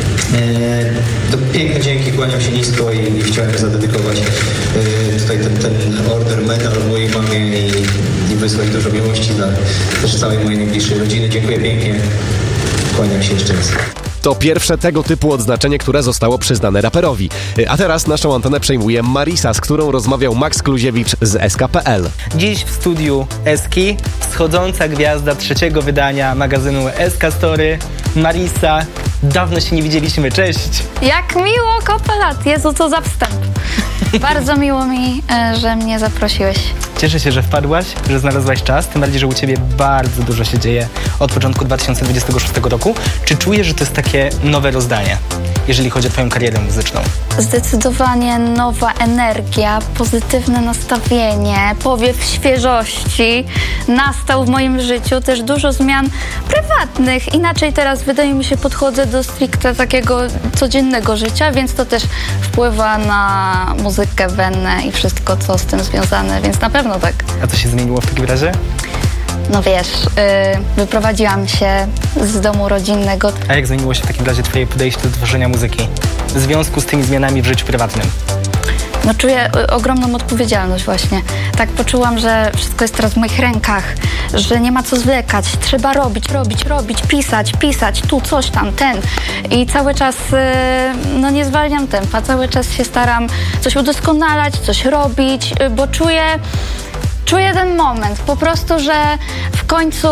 E, to piękne dzięki, kłaniam się nisko i, i chciałem zadedykować e, tutaj ten, ten order medal mojej mamie i, i wysłać dużo miłości dla też całej mojej najbliższej rodziny. Dziękuję pięknie, kłaniam się jeszcze raz. To pierwsze tego typu odznaczenie, które zostało przyznane raperowi. A teraz naszą antenę przejmuje Marisa, z którą rozmawiał Max Kluziewicz z S K kropka P L. Dziś w studiu Eski wschodząca gwiazda trzeciego wydania magazynu S K Story, Marisa. Dawno się nie widzieliśmy, cześć! Jak miło, kopę lat, Jezu, co za wstęp. Bardzo miło mi, że mnie zaprosiłeś. Cieszę się, że wpadłaś, że znalazłaś czas, tym bardziej, że u ciebie bardzo dużo się dzieje od początku dwa tysiące dwudziestego szóstego roku. Czy czujesz, że to jest takie nowe rozdanie, jeżeli chodzi o twoją karierę muzyczną? Zdecydowanie nowa energia, pozytywne nastawienie, powiew świeżości nastał w moim życiu. Też dużo zmian prywatnych. Inaczej teraz, wydaje mi się, podchodzę do stricte takiego codziennego życia, więc to też wpływa na muzykę, wenę i wszystko, co z tym związane, więc na pewno tak. A co się zmieniło w takim razie? No wiesz, yy, wyprowadziłam się z domu rodzinnego. A jak zmieniło się w takim razie twoje podejście do tworzenia muzyki w związku z tymi zmianami w życiu prywatnym? No czuję y, ogromną odpowiedzialność właśnie. Tak poczułam, że wszystko jest teraz w moich rękach, że nie ma co zwlekać. Trzeba robić, robić, robić, pisać, pisać, tu coś tam, ten. I cały czas, y, no nie zwalniam tempa, cały czas się staram coś udoskonalać, coś robić, y, bo czuję... Czuję ten moment, po prostu, że w końcu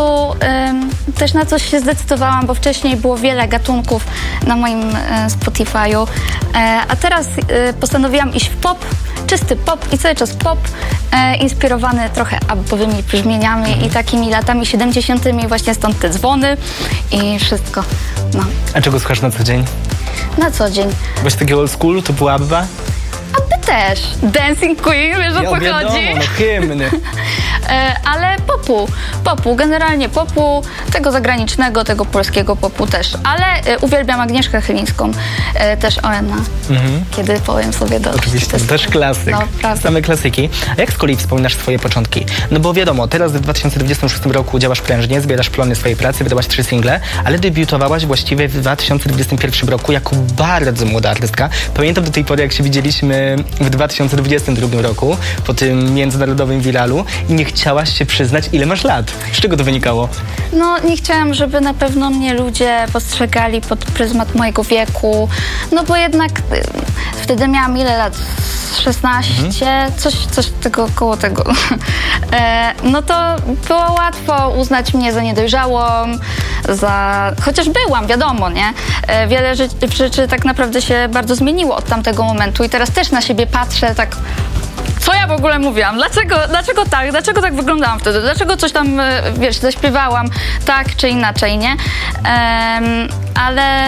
y, też na coś się zdecydowałam, bo wcześniej było wiele gatunków na moim y, Spotify'u, y, a teraz y, postanowiłam iść w pop, czysty pop i cały czas pop, y, inspirowany trochę abowymi brzmieniami mhm. i takimi latami siedemdziesiątymi, właśnie stąd te dzwony i wszystko. No. A czego słuchasz na co dzień? Na co dzień. Właśnie takiego old schoolu, to była Abba? Abby też. Dancing Queen, wiesz o co wiadomo, chodzi? No hymny. e, ale popu, popu, generalnie popu, tego zagranicznego, tego polskiego popu też. Ale e, uwielbiam Agnieszkę Chylińską, e, też O N A, mhm. kiedy powiem sobie dość. Oczywiście, to jest też klasyk. No, same klasyki. A jak z kolei wspominasz swoje początki? No bo wiadomo, teraz w dwa tysiące dwudziestym szóstym roku działasz prężnie, zbierasz plony swojej pracy, wydałaś trzy single, ale debiutowałaś właściwie w dwa tysiące dwudziestym pierwszym roku jako bardzo młoda artystka. Pamiętam do tej pory, jak się widzieliśmy w dwa tysiące dwudziestym drugim roku, po tym międzynarodowym wiralu i nie chciałaś się przyznać, ile masz lat? Z czego to wynikało? No, nie chciałam, żeby na pewno mnie ludzie postrzegali pod pryzmat mojego wieku, no bo jednak y, wtedy miałam ile lat? szesnaście, mhm. coś, coś tego, koło tego. e, no to było łatwo uznać mnie za niedojrzałą, za... chociaż byłam, wiadomo, nie? E, wiele rzeczy, rzeczy tak naprawdę się bardzo zmieniło od tamtego momentu i teraz też na siebie patrzę tak... Co ja w ogóle mówiłam? Dlaczego, dlaczego tak? Dlaczego tak wyglądałam wtedy? Dlaczego coś tam, wiesz, zaśpiewałam tak czy inaczej, nie? Um, ale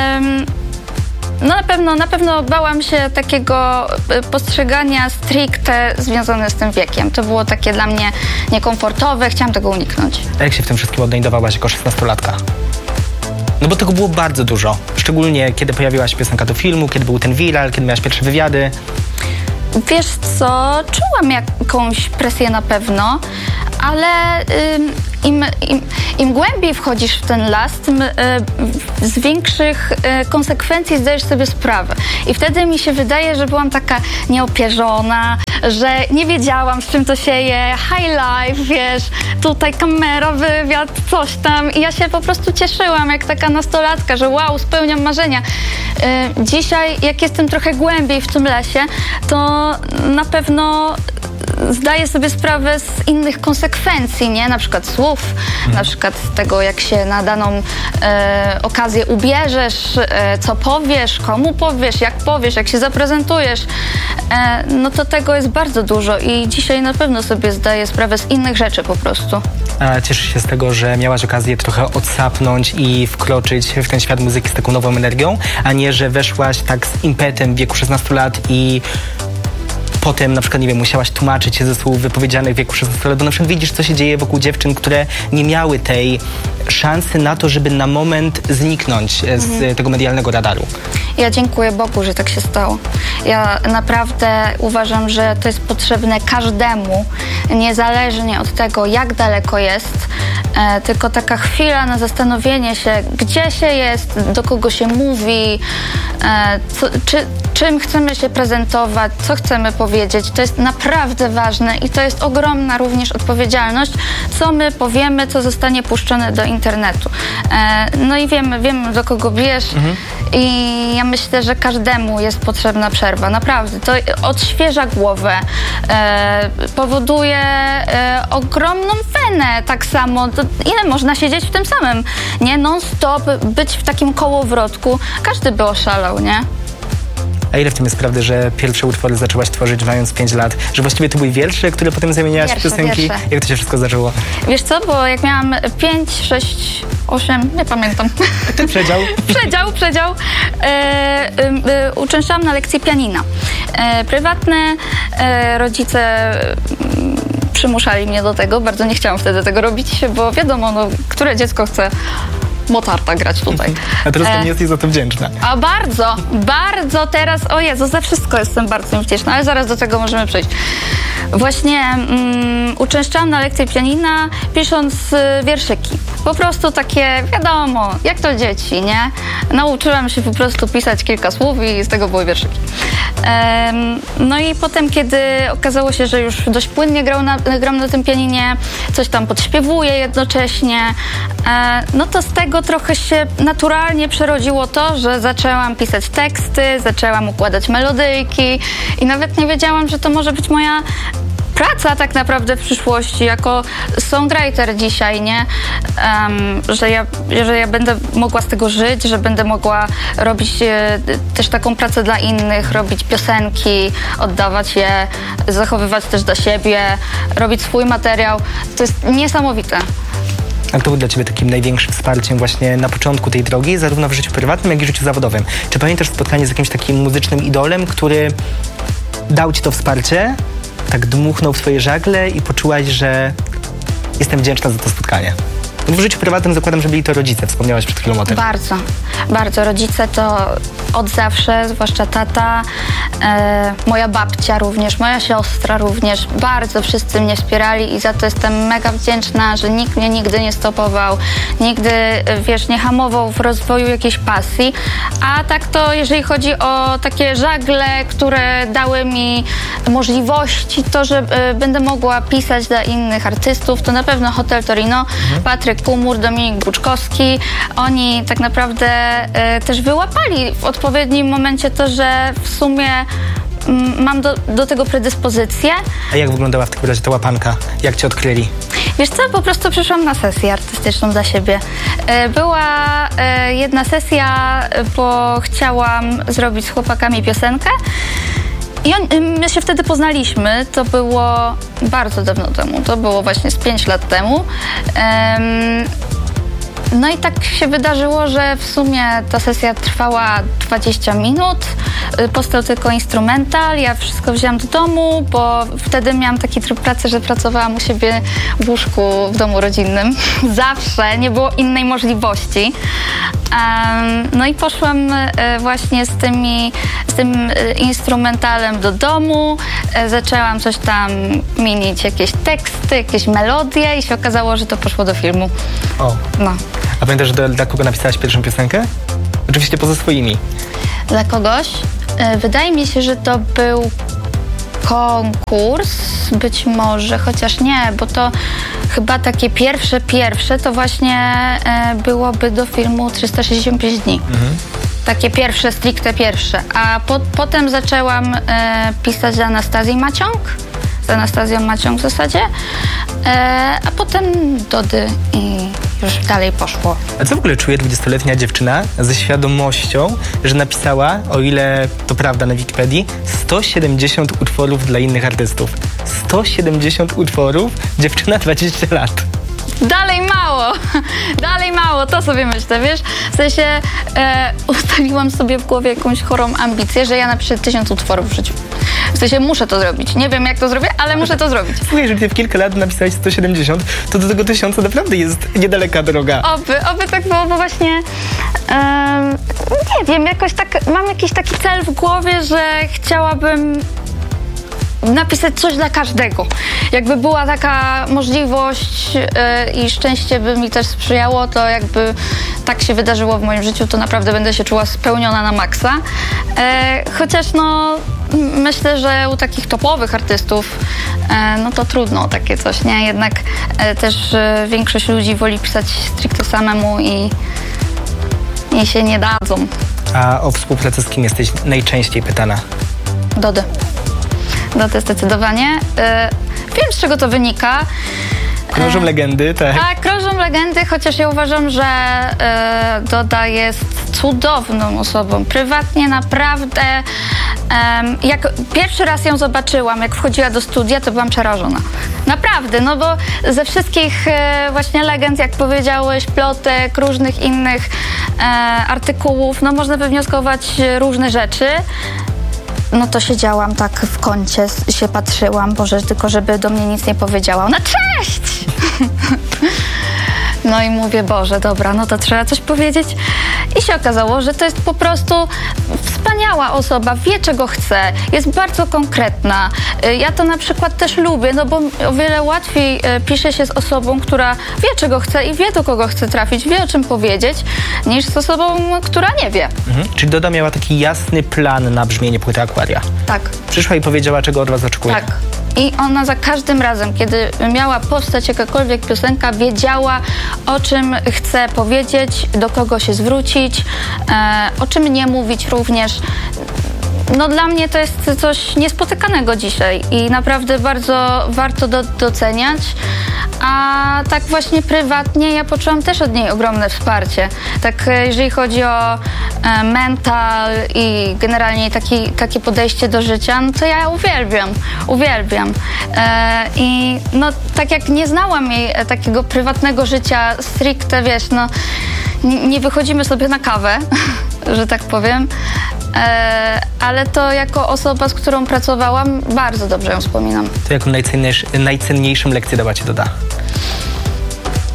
no na pewno, na pewno bałam się takiego postrzegania stricte związane z tym wiekiem. To było takie dla mnie niekomfortowe, chciałam tego uniknąć. A jak się w tym wszystkim odnajdowałaś jako szesnastolatka? No bo tego było bardzo dużo. Szczególnie kiedy pojawiła się piosenka do filmu, kiedy był ten viral, kiedy miałaś pierwsze wywiady. Wiesz co, czułam jakąś presję na pewno, ale ym, im, im, im głębiej wchodzisz w ten las, tym y, z większych y, konsekwencji zdajesz sobie sprawę. I wtedy mi się wydaje, że byłam taka nieopierzona, że nie wiedziałam, z czym to się je, high life, wiesz, tutaj kamera, wywiad, coś tam. I ja się po prostu cieszyłam jak taka nastolatka, że wow, spełniam marzenia. Y, dzisiaj, jak jestem trochę głębiej w tym lesie, to na pewno zdaję sobie sprawę z innych konsekwencji, nie? Na przykład słów, hmm. na przykład tego, jak się na daną e, okazję ubierzesz, e, co powiesz, komu powiesz, jak powiesz, jak się zaprezentujesz. E, no to tego jest bardzo dużo i dzisiaj na pewno sobie zdaję sprawę z innych rzeczy po prostu. A cieszysz się z tego, że miałaś okazję trochę odsapnąć i wkroczyć w ten świat muzyki z taką nową energią, a nie, że weszłaś tak z impetem w wieku szesnastu lat i potem na przykład, nie wiem, musiałaś tłumaczyć się ze słów wypowiedzianych w wieku szesnastu lat, bo na przykład widzisz, co się dzieje wokół dziewczyn, które nie miały tej szansy na to, żeby na moment zniknąć z mhm. tego medialnego radaru. Ja dziękuję Bogu, że tak się stało. Ja naprawdę uważam, że to jest potrzebne każdemu, niezależnie od tego, jak daleko jest, e, tylko taka chwila na zastanowienie się, gdzie się jest, do kogo się mówi, e, co, czy, czym chcemy się prezentować, co chcemy powiedzieć. To jest naprawdę ważne i to jest ogromna również odpowiedzialność, co my powiemy, co zostanie puszczone do internetu. E, no i wiemy, wiemy, do kogo bijesz mhm. i ja myślę, że każdemu jest potrzebna przerwa. Naprawdę. To odświeża głowę, e, powoduje e, ogromną wenę tak samo. To ile można siedzieć w tym samym, nie? Non-stop, być w takim kołowrotku. Każdy by oszalał, nie? A ile w tym jest prawdy, że pierwsze utwory zaczęłaś tworzyć mając pięć lat? Że właściwie to były wiersze, które potem zamieniałaś w piosenki? Wiersze. Jak to się wszystko zaczęło? Wiesz co, bo jak miałam pięć, sześć, osiem, nie pamiętam. Ten przedział? przedział, przedział. E, e, uczęszczałam na lekcje pianina. E, prywatne, e, rodzice e, przymuszali mnie do tego. Bardzo nie chciałam wtedy tego robić, bo wiadomo, no, które dziecko chce Mozarta grać tutaj. A teraz e, nie jesteś za to wdzięczna. A bardzo, bardzo teraz, o Jezu, za wszystko jestem bardzo wdzięczna, ale zaraz do tego możemy przejść. Właśnie mm, uczęszczałam na lekcję pianina, pisząc y, wierszyki. Po prostu takie, wiadomo, jak to dzieci, nie? Nauczyłam się po prostu pisać kilka słów i z tego były wierszyki. Ehm, no i potem, kiedy okazało się, że już dość płynnie grał na, gram na tym pianinie, coś tam podśpiewuję jednocześnie, e, no to z tego trochę się naturalnie przerodziło to, że zaczęłam pisać teksty, zaczęłam układać melodyjki i nawet nie wiedziałam, że to może być moja praca tak naprawdę w przyszłości, jako songwriter dzisiaj, nie? Um, że, ja, że ja będę mogła z tego żyć, że będę mogła robić e, też taką pracę dla innych, robić piosenki, oddawać je, zachowywać też dla siebie, robić swój materiał. To jest niesamowite. A kto był dla ciebie takim największym wsparciem właśnie na początku tej drogi, zarówno w życiu prywatnym, jak i w życiu zawodowym? Czy pamiętasz spotkanie z jakimś takim muzycznym idolem, który dał ci to wsparcie, tak dmuchnął w twoje żagle i poczułaś, że jestem wdzięczna za to spotkanie? W życiu prywatnym zakładam, że byli to rodzice, wspomniałaś przed chwilą o tym. Bardzo, bardzo. Rodzice to od zawsze, zwłaszcza tata, e, moja babcia również, moja siostra również, bardzo wszyscy mnie wspierali i za to jestem mega wdzięczna, że nikt mnie nigdy nie stopował, nigdy, wiesz, nie hamował w rozwoju jakiejś pasji. A tak to, jeżeli chodzi o takie żagle, które dały mi możliwości, to, że e, będę mogła pisać dla innych artystów, to na pewno Hotel Torino, mhm. Patryk Kumur, Dominik Buczkowski, oni tak naprawdę e, też wyłapali w odpowiednim momencie to, że w sumie m, mam do, do tego predyspozycję. A jak wyglądała w takim razie ta łapanka? Jak cię odkryli? Wiesz co, po prostu przyszłam na sesję artystyczną dla siebie. E, była e, jedna sesja, bo chciałam zrobić z chłopakami piosenkę. I on, my się wtedy poznaliśmy, to było bardzo dawno temu, to było właśnie z pięć lat temu. Um, no i tak się wydarzyło, że w sumie ta sesja trwała dwadzieścia minut, powstał tylko instrumental, ja wszystko wzięłam do domu, bo wtedy miałam taki tryb pracy, że pracowałam u siebie w łóżku w domu rodzinnym. Zawsze, nie było innej możliwości. Um, no i poszłam e, właśnie z, tymi, z tym e, instrumentalem do domu, e, zaczęłam coś tam mienić, jakieś teksty, jakieś melodie i się okazało, że to poszło do filmu. O. No. A pamiętasz, dla, dla kogo napisałaś pierwszą piosenkę? Oczywiście poza swoimi. Dla kogoś? E, wydaje mi się, że to był konkurs, być może, chociaż nie, bo to chyba takie pierwsze, pierwsze to właśnie e, byłoby do filmu trzysta sześćdziesiąt pięć dni. Mhm. Takie pierwsze, stricte pierwsze. A po, potem zaczęłam e, pisać z Anastazji Maciąg, z Anastazją Maciąg w zasadzie, e, a potem Dody i już dalej poszło. A co w ogóle czuje dwudziestoletnia dziewczyna ze świadomością, że napisała, o ile to prawda na Wikipedii, sto siedemdziesiąt utworów dla innych artystów? sto siedemdziesiąt utworów, dziewczyna dwadzieścia lat. Dalej mało, dalej mało, to sobie myślę, wiesz? W sensie e, ustaliłam sobie w głowie jakąś chorą ambicję, że ja napiszę tysiąc utworów w życiu. W sensie muszę to zrobić. Nie wiem, jak to zrobię, ale muszę to zrobić. Słuchaj, że ty w kilka lat napisałeś sto siedemdziesiąt, to do tego tysiąca naprawdę jest niedaleka droga. Oby, oby tak było, bo właśnie e, nie wiem, jakoś tak, mam jakiś taki cel w głowie, że chciałabym napisać coś dla każdego. Jakby była taka możliwość yy, i szczęście by mi też sprzyjało, to jakby tak się wydarzyło w moim życiu, to naprawdę będę się czuła spełniona na maksa. Yy, chociaż no myślę, że u takich topowych artystów yy, no to trudno takie coś, nie? Jednak yy, też yy, większość ludzi woli pisać stricte samemu i, i się nie dadzą. A o współpracę z kim jesteś najczęściej pytana? Dody. Dody zdecydowanie. Yy, wiem, z czego to wynika. Krążą yy, legendy, tak? Tak, krążą legendy, chociaż ja uważam, że yy, Doda jest cudowną osobą. Prywatnie naprawdę. Yy, jak pierwszy raz ją zobaczyłam, jak wchodziła do studia, to byłam przerażona. Naprawdę, no bo ze wszystkich yy, właśnie legend, jak powiedziałeś, plotek, różnych innych yy, artykułów, no można wywnioskować różne rzeczy. No to siedziałam tak w kącie, się patrzyłam, Boże, tylko żeby do mnie nic nie powiedziała. Ona, cześć! No i mówię, Boże, dobra, no to trzeba coś powiedzieć. I się okazało, że to jest po prostu wspaniała osoba, wie czego chce, jest bardzo konkretna. Ja to na przykład też lubię, no bo o wiele łatwiej pisze się z osobą, która wie czego chce i wie do kogo chce trafić, wie o czym powiedzieć, niż z osobą, która nie wie. Mhm. Czyli Doda miała taki jasny plan na brzmienie płyty Aquaria? Tak. Przyszła i powiedziała, czego od was oczekuje? Tak. I ona za każdym razem, kiedy miała powstać jakakolwiek piosenka, wiedziała, o czym chce powiedzieć, do kogo się zwrócić, e, o czym nie mówić również. No dla mnie to jest coś niespotykanego dzisiaj i naprawdę bardzo warto do, doceniać. A tak właśnie prywatnie ja poczułam też od niej ogromne wsparcie. Tak jeżeli chodzi o e, mental i generalnie taki, takie podejście do życia, no to ja uwielbiam, uwielbiam. E, I no tak jak nie znałam jej takiego prywatnego życia stricte, wiesz, no nie, nie wychodzimy sobie na kawę, że tak powiem. E, ale to jako osoba, z którą pracowałam, bardzo dobrze ją wspominam. To jaką najcenniejszy, najcenniejszą lekcję dała ci Doda?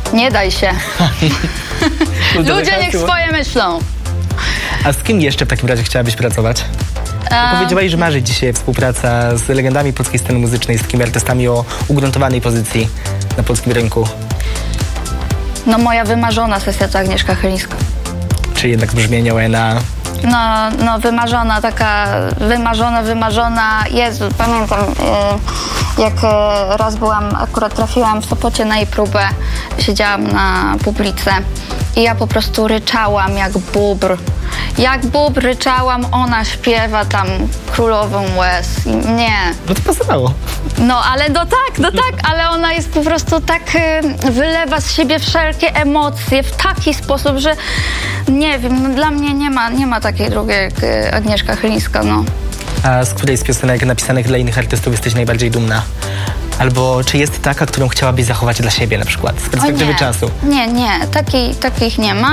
Nie daj się. Ludzie niech swoje myślą. A z kim jeszcze w takim razie chciałabyś pracować? A... Powiedziałaś, że marzy dzisiaj współpraca z legendami polskiej sceny muzycznej, z takimi artystami o ugruntowanej pozycji na polskim rynku. No moja wymarzona sesja to Agnieszka Chylińska. Czy jednak brzmienie O N A? No, no wymarzona, taka wymarzona, wymarzona. Jezu, pamiętam y, jak y, raz byłam, akurat trafiłam w Sopocie na jej próbę, siedziałam na publice i ja po prostu ryczałam jak bóbr. Jak bóbr ryczałam, ona śpiewa tam Królową Łez. Nie. No to pasowało. No ale no tak, no tak, ale ona jest po prostu tak, y, wylewa z siebie wszelkie emocje w taki sposób, że nie wiem, no dla mnie nie ma, nie ma takiej drugiej jak y, Agnieszka Chylińska, no. A z której z piosenek napisanych dla innych artystów jesteś najbardziej dumna? Albo czy jest taka, którą chciałabyś zachować dla siebie na przykład, z perspektywy nie. czasu? Nie, nie, Taki, takich nie ma.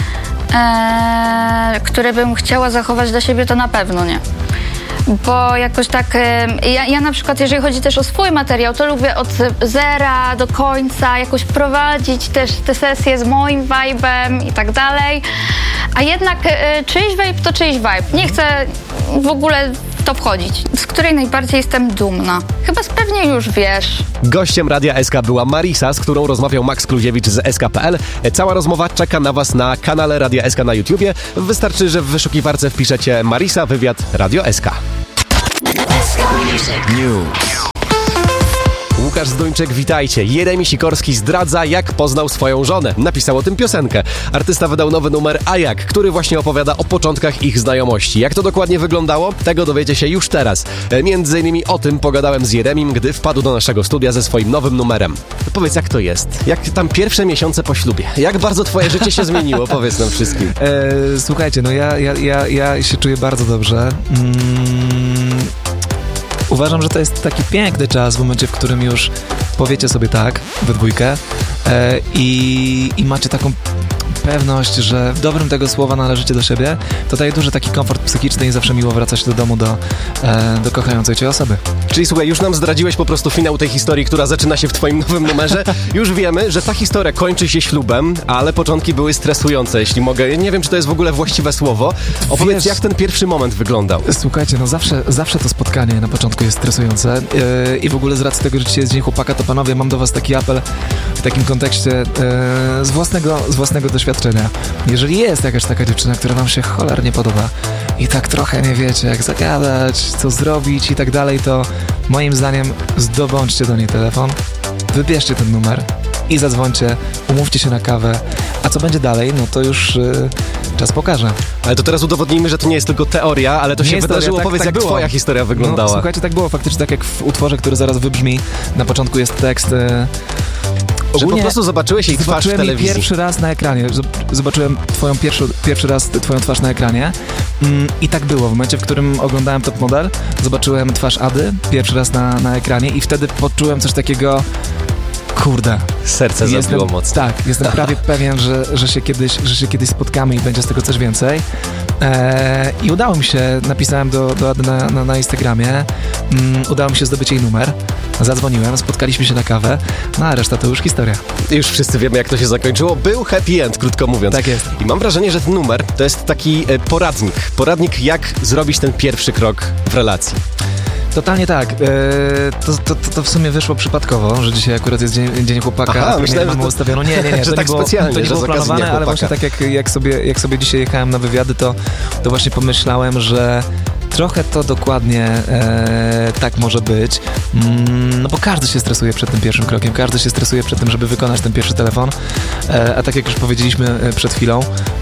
Eee, które bym chciała zachować dla siebie, to na pewno nie. Bo jakoś tak, ja, ja na przykład, jeżeli chodzi też o swój materiał, to lubię od zera do końca jakoś prowadzić też te sesje z moim vibe'em i tak dalej. A jednak czyjś vibe to czyjś vibe. Nie chcę w ogóle w to wchodzić. Z której najbardziej jestem dumna. Chyba pewnie już wiesz. Gościem Radia S K była Marisa, z którą rozmawiał Max Kluziewicz z S K kropka P L. Cała rozmowa czeka na Was na kanale Radia S K na YouTubie. Wystarczy, że w wyszukiwarce wpiszecie Marisa, wywiad Radio S K. News. Łukasz Zduńczyk, witajcie. Jeremi Sikorski zdradza, jak poznał swoją żonę. Napisał o tym piosenkę. Artysta wydał nowy numer A Jak, który właśnie opowiada o początkach ich znajomości. Jak to dokładnie wyglądało? Tego dowiecie się już teraz. Między innymi o tym pogadałem z Jeremim, gdy wpadł do naszego studia ze swoim nowym numerem. Powiedz, jak to jest? Jak tam pierwsze miesiące po ślubie? Jak bardzo twoje życie się zmieniło? Powiedz nam wszystkim. E, słuchajcie, no ja, ja, ja, ja się czuję bardzo dobrze. Mm. Uważam, że to jest taki piękny czas w momencie, w którym już powiecie sobie tak we dwójkę e, i, i macie taką pewność, że w dobrym tego słowa należycie do siebie, to daje duży taki komfort psychiczny i zawsze miło wracać do domu do, e, do kochającej cię osoby. Czyli słuchaj, już nam zdradziłeś po prostu finał tej historii, która zaczyna się w twoim nowym numerze. Już wiemy, że ta historia kończy się ślubem, ale początki były stresujące, jeśli mogę. Nie wiem, czy to jest w ogóle właściwe słowo. Opowiedz, Wiesz, jak ten pierwszy moment wyglądał. Słuchajcie, no zawsze, zawsze to spotkanie na początku jest stresujące yy, i w ogóle z racji tego, że dzisiaj jest Dzień Chłopaka, to panowie, mam do was taki apel w takim kontekście yy, z własnego, z własnego doświadczenia. Jeżeli jest jakaś taka dziewczyna, która wam się cholernie podoba i tak trochę nie wiecie, jak zagadać, co zrobić i tak dalej, to moim zdaniem zdobądźcie do niej telefon, wybierzcie ten numer i zadzwońcie, umówcie się na kawę, a co będzie dalej, no to już yy, czas pokaże. Ale to teraz udowodnijmy, że to nie jest tylko teoria, ale to nie się wydarzyło. Teoria, tak, Powiedz, tak jak było. Twoja historia wyglądała. No, słuchajcie, tak było faktycznie, tak jak w utworze, który zaraz wybrzmi. Na początku jest tekst... Yy, Że po prostu zobaczyłeś jej twarz w telewizji. Zobaczyłem jej pierwszy raz na ekranie. Zobaczyłem twoją pierwszy, pierwszy raz twoją twarz na ekranie. Mm, I tak było. W momencie, w którym oglądałem Top Model, zobaczyłem twarz Ady pierwszy raz na, na ekranie i wtedy poczułem coś takiego... Kurde. Serce jestem, zabiło mocno. Tak, jestem prawie pewien, że, że, się kiedyś, że się kiedyś spotkamy i będzie z tego coś więcej. Eee, I udało mi się, napisałem do, do Ady na, na, na Instagramie, um, udało mi się zdobyć jej numer, zadzwoniłem, spotkaliśmy się na kawę, no a reszta to już historia. Już wszyscy wiemy, jak to się zakończyło. Był happy end, krótko mówiąc. Tak jest. I mam wrażenie, że ten numer to jest taki e, poradnik. Poradnik, jak zrobić ten pierwszy krok w relacji. Totalnie tak. Eee, to, to, to w sumie wyszło przypadkowo, że dzisiaj akurat jest Dzień, dzień Chłopaka. Aha, myślałem, mamy to... ustawiono. Nie, nie, nie. że to tak nie było, specjalnie, to nie że było planowane, ale właśnie tak jak, jak, sobie, jak sobie dzisiaj jechałem na wywiady, to, to właśnie pomyślałem, że trochę to dokładnie e, tak może być, mm, no bo każdy się stresuje przed tym pierwszym krokiem, każdy się stresuje przed tym, żeby wykonać ten pierwszy telefon, e, a tak jak już powiedzieliśmy przed chwilą,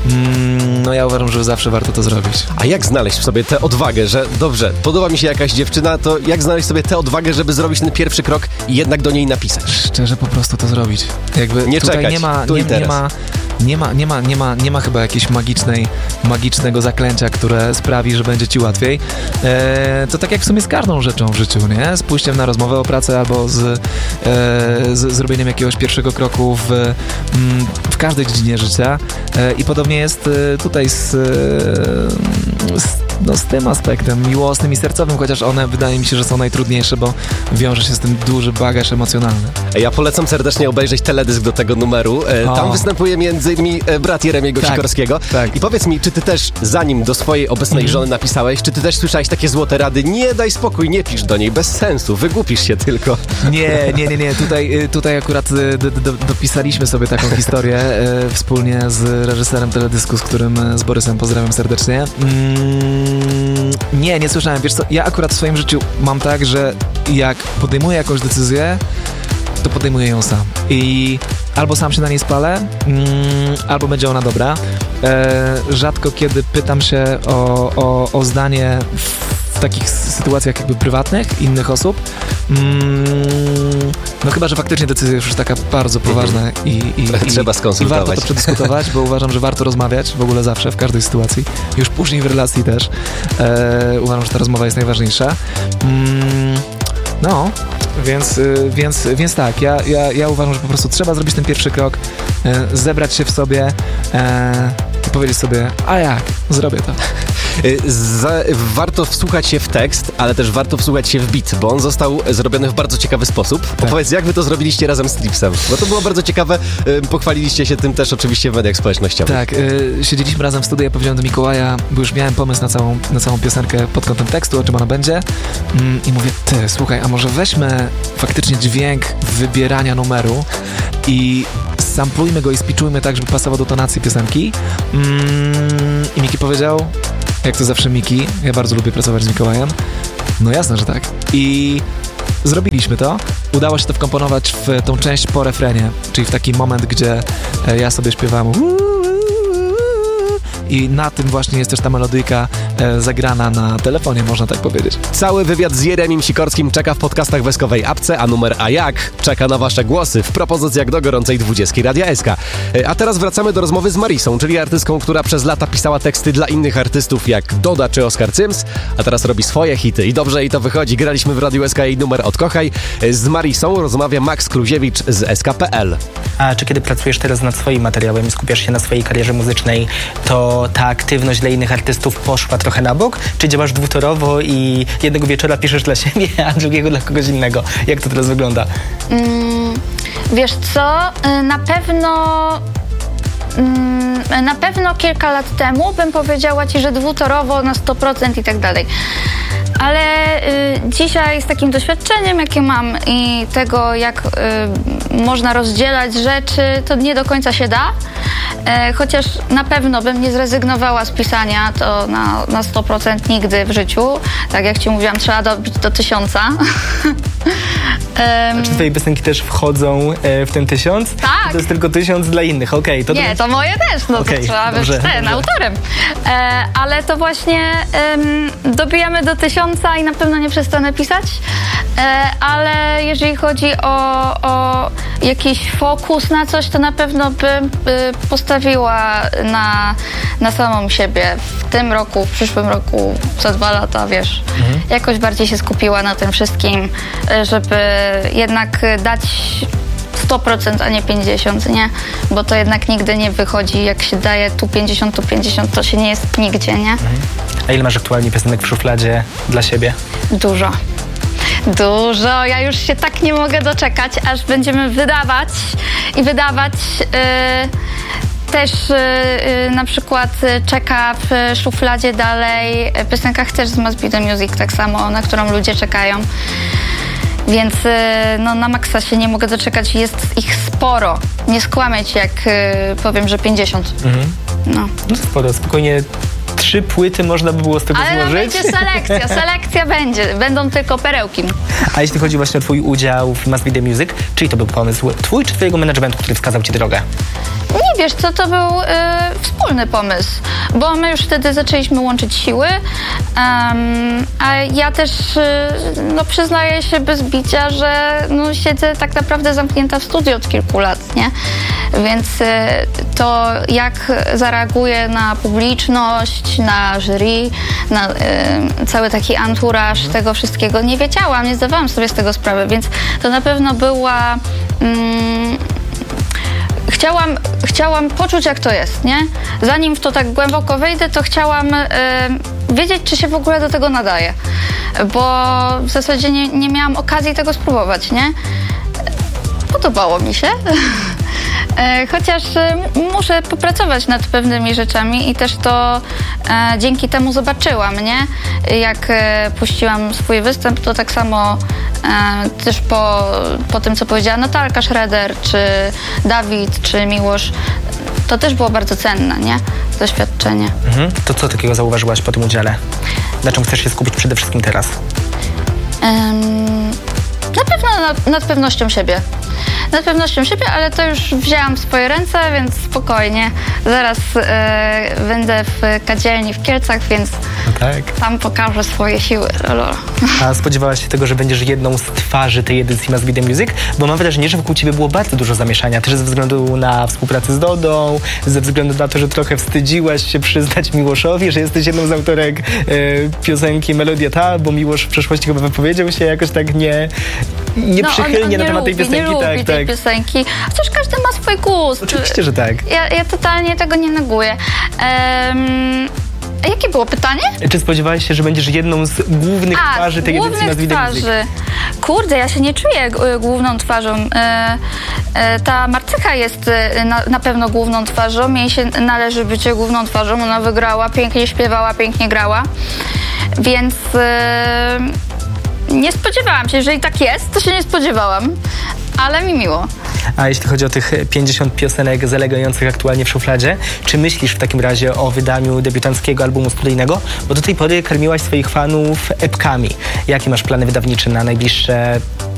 mm, no ja uważam, że zawsze warto to zrobić. A jak znaleźć w sobie tę odwagę, że dobrze, podoba mi się jakaś dziewczyna, to jak znaleźć sobie tę odwagę, żeby zrobić ten pierwszy krok i jednak do niej napisać? Szczerze po prostu to zrobić. Jakby nie tutaj czekać, nie ma, tu nie, i teraz. Nie ma, nie ma, nie ma, nie ma, nie ma chyba jakiejś magicznej, magicznego zaklęcia, które sprawi, że będzie ci łatwiej. E, to tak jak w sumie z każdą rzeczą w życiu, nie? Z pójściem na rozmowę o pracę albo z, e, z zrobieniem jakiegoś pierwszego kroku w, m, w każdej dziedzinie życia. E, I podobnie jest tutaj z, z no, z tym aspektem miłosnym i sercowym, chociaż one wydaje mi się, że są najtrudniejsze, bo wiąże się z tym duży bagaż emocjonalny. Ja polecam serdecznie obejrzeć teledysk do tego numeru. E, tam występuje między innymi e, brat Jeremiego tak, Sikorskiego. Tak. I powiedz mi, czy ty też, zanim do swojej obecnej mm. żony napisałeś, czy ty też słyszałeś takie złote rady? Nie daj spokój, nie pisz do niej, bez sensu, wygłupisz się tylko. Nie, nie, nie, nie. Tutaj, tutaj akurat do, do, dopisaliśmy sobie taką historię e, wspólnie z reżyserem teledysku, z którym, z Borysem, pozdrawiam serdecznie. Mm, nie, nie słyszałem. Wiesz co, ja akurat w swoim życiu mam tak, że jak podejmuję jakąś decyzję, to podejmuję ją sam. I albo sam się na niej spalę, mm, albo będzie ona dobra. E, rzadko kiedy pytam się o, o, o zdanie w, w takich sytuacjach jakby prywatnych, innych osób. Mm, no chyba, że faktycznie decyzja już jest taka bardzo poważna i, i, i trzeba skonsultować. I warto to przedyskutować, bo uważam, że warto rozmawiać w ogóle zawsze, w każdej sytuacji. Już później w relacji też. E, uważam, że ta rozmowa jest najważniejsza. Mm, no... Więc, więc, więc tak, ja, ja, ja uważam, że po prostu trzeba zrobić ten pierwszy krok, e, zebrać się w sobie e, i powiedzieć sobie, a jak, zrobię to. Za, warto wsłuchać się w tekst, ale też warto wsłuchać się w beat, bo on został zrobiony w bardzo ciekawy sposób. Tak. Opowiedz, jak wy to zrobiliście razem z Tripsem? Bo to było bardzo ciekawe, pochwaliliście się tym też oczywiście w mediach społecznościowych. Tak, y, siedzieliśmy razem w studiu, ja powiedziałem do Mikołaja, bo już miałem pomysł na całą, na całą piosenkę pod kątem tekstu, o czym ona będzie mm, i mówię, ty, słuchaj, a może weźmy faktycznie dźwięk wybierania numeru i samplujmy go i spiczujmy tak, żeby pasował do tonacji piosenki. Mm, I Miki powiedział, jak to zawsze Miki, ja bardzo lubię pracować z Mikołajem, no jasne, że tak. I zrobiliśmy to. Udało się to wkomponować w tą część po refrenie, czyli w taki moment, gdzie ja sobie śpiewam i na tym właśnie jest też ta melodyjka e, zagrana na telefonie, można tak powiedzieć. Cały wywiad z Jeremim Sikorskim czeka w podcastach Weskowej Apce, a numer A jak czeka na wasze głosy w propozycjach do gorącej dwudziestki Radia S K. E, a teraz wracamy do rozmowy z Marisą, czyli artystką, która przez lata pisała teksty dla innych artystów jak Doda czy Oskar Cyms, a teraz robi swoje hity i dobrze jej to wychodzi. Graliśmy w Radiu S K jej numer Odkochaj. E, z Marisą rozmawia Max Kluziewicz z S K kropka P L. A czy kiedy pracujesz teraz nad swoim materiałem i skupiasz się na swojej karierze muzycznej, to ta aktywność dla innych artystów poszła trochę na bok? Czy działasz dwutorowo i jednego wieczora piszesz dla siebie, a drugiego dla kogoś innego? Jak to teraz wygląda? Mm, wiesz co, na pewno... Na pewno kilka lat temu bym powiedziała ci, że dwutorowo na sto procent i tak dalej. Ale y, dzisiaj z takim doświadczeniem, jakie mam i tego, jak y, można rozdzielać rzeczy, to nie do końca się da. E, chociaż na pewno bym nie zrezygnowała z pisania, to na, na sto procent nigdy w życiu. Tak jak ci mówiłam, trzeba dobić do tysiąca. A czy twoje piosenki też wchodzą e, w ten tysiąc? Tak. To jest tylko tysiąc dla innych, okej. Okay, nie, to moje też, no okay, to trzeba być ten, autorem. E, ale to właśnie e, dobijamy do tysiąca i na pewno nie przestanę pisać. E, ale jeżeli chodzi o, o jakiś fokus na coś, to na pewno bym y, postawiła na, na samą siebie. W tym roku, w przyszłym roku, za dwa lata, wiesz, mhm. jakoś bardziej się skupiła na tym wszystkim, żeby jednak dać sto procent, a nie pięćdziesiąt procent, nie? Bo to jednak nigdy nie wychodzi. Jak się daje tu pięćdziesiąt, tu pięćdziesiąt, to się nie jest nigdzie, nie? Mhm. A ile masz aktualnie piosenek w szufladzie dla siebie? Dużo. Dużo. Ja już się tak nie mogę doczekać, aż będziemy wydawać i wydawać... Yy, Też yy, na przykład czeka w szufladzie dalej piosenka Chcesz z Must Be The Music, tak samo, na którą ludzie czekają. Więc yy, no, na maksa się nie mogę doczekać. Jest ich sporo. Nie skłamię ci, jak yy, powiem, że pięćdziesiąt. Mhm. No. No sporo, spokojnie. Trzy płyty można by było z tego Ale złożyć. Ale będzie selekcja, selekcja będzie. Będą tylko perełki. A jeśli chodzi właśnie o twój udział w Must Be The Music, czyj to był pomysł? Twój czy twojego managementu, który wskazał ci drogę? Nie wiesz co, to był y, wspólny pomysł, bo my już wtedy zaczęliśmy łączyć siły, um, a ja też y, no, przyznaję się bez bicia, że no, siedzę tak naprawdę zamknięta w studiu od kilku lat, nie? Więc y, to jak zareaguję na publiczność, na jury, na y, cały taki anturaż tego wszystkiego, nie wiedziałam, nie zdawałam sobie z tego sprawy, więc to na pewno była... Mm, Chciałam, chciałam poczuć, jak to jest, nie? Zanim w to tak głęboko wejdę, to chciałam y, wiedzieć, czy się w ogóle do tego nadaje. Bo w zasadzie nie, nie miałam okazji tego spróbować, nie? Podobało mi się. Chociaż muszę popracować nad pewnymi rzeczami i też to e, dzięki temu zobaczyłam, nie? Jak e, puściłam swój występ, to tak samo e, też po, po tym, co powiedziała Natalka Schroeder, czy Dawid, czy Miłosz, to też było bardzo cenne, nie? Doświadczenie. Mhm. To co takiego zauważyłaś po tym udziale? Na czym chcesz się skupić przede wszystkim teraz? Um, na pewno nad, nad pewnością siebie. Nad pewnością siebie, ale to już wzięłam w swoje ręce, więc spokojnie. Zaraz e, będę w kadzielni w Kielcach, więc tak. tam pokażę swoje siły. Lolo. A spodziewałaś się tego, że będziesz jedną z twarzy tej edycji Must Be The Music? Bo mam wrażenie, że wokół ciebie było bardzo dużo zamieszania, też ze względu na współpracę z Dodą, ze względu na to, że trochę wstydziłaś się przyznać Miłoszowi, że jesteś jedną z autorek e, piosenki Melodia Ta, bo Miłosz w przeszłości chyba wypowiedział się jakoś tak nie, nieprzychylnie no, on, on na temat lubi, tej piosenki. Nie tak, lubi tak. tej piosenki. Chociaż każdy ma swój gust. Oczywiście, że tak. Ja, ja totalnie tego nie neguję. Um, jakie było pytanie? Czy spodziewałeś się, że będziesz jedną z głównych A, twarzy tej edycji Must Be The Music? Kurde, ja się nie czuję g- główną twarzą. E, e, ta Marcycha jest e, na, na pewno główną twarzą. Jej się należy bycie główną twarzą. Ona wygrała, pięknie śpiewała, pięknie grała. Więc e, nie spodziewałam się. Jeżeli tak jest, to się nie spodziewałam. Ale mi miło. A jeśli chodzi o tych pięćdziesiąt piosenek zalegających aktualnie w szufladzie, czy myślisz w takim razie o wydaniu debiutanckiego albumu studyjnego? Bo do tej pory karmiłaś swoich fanów epkami. Jakie masz plany wydawnicze na najbliższe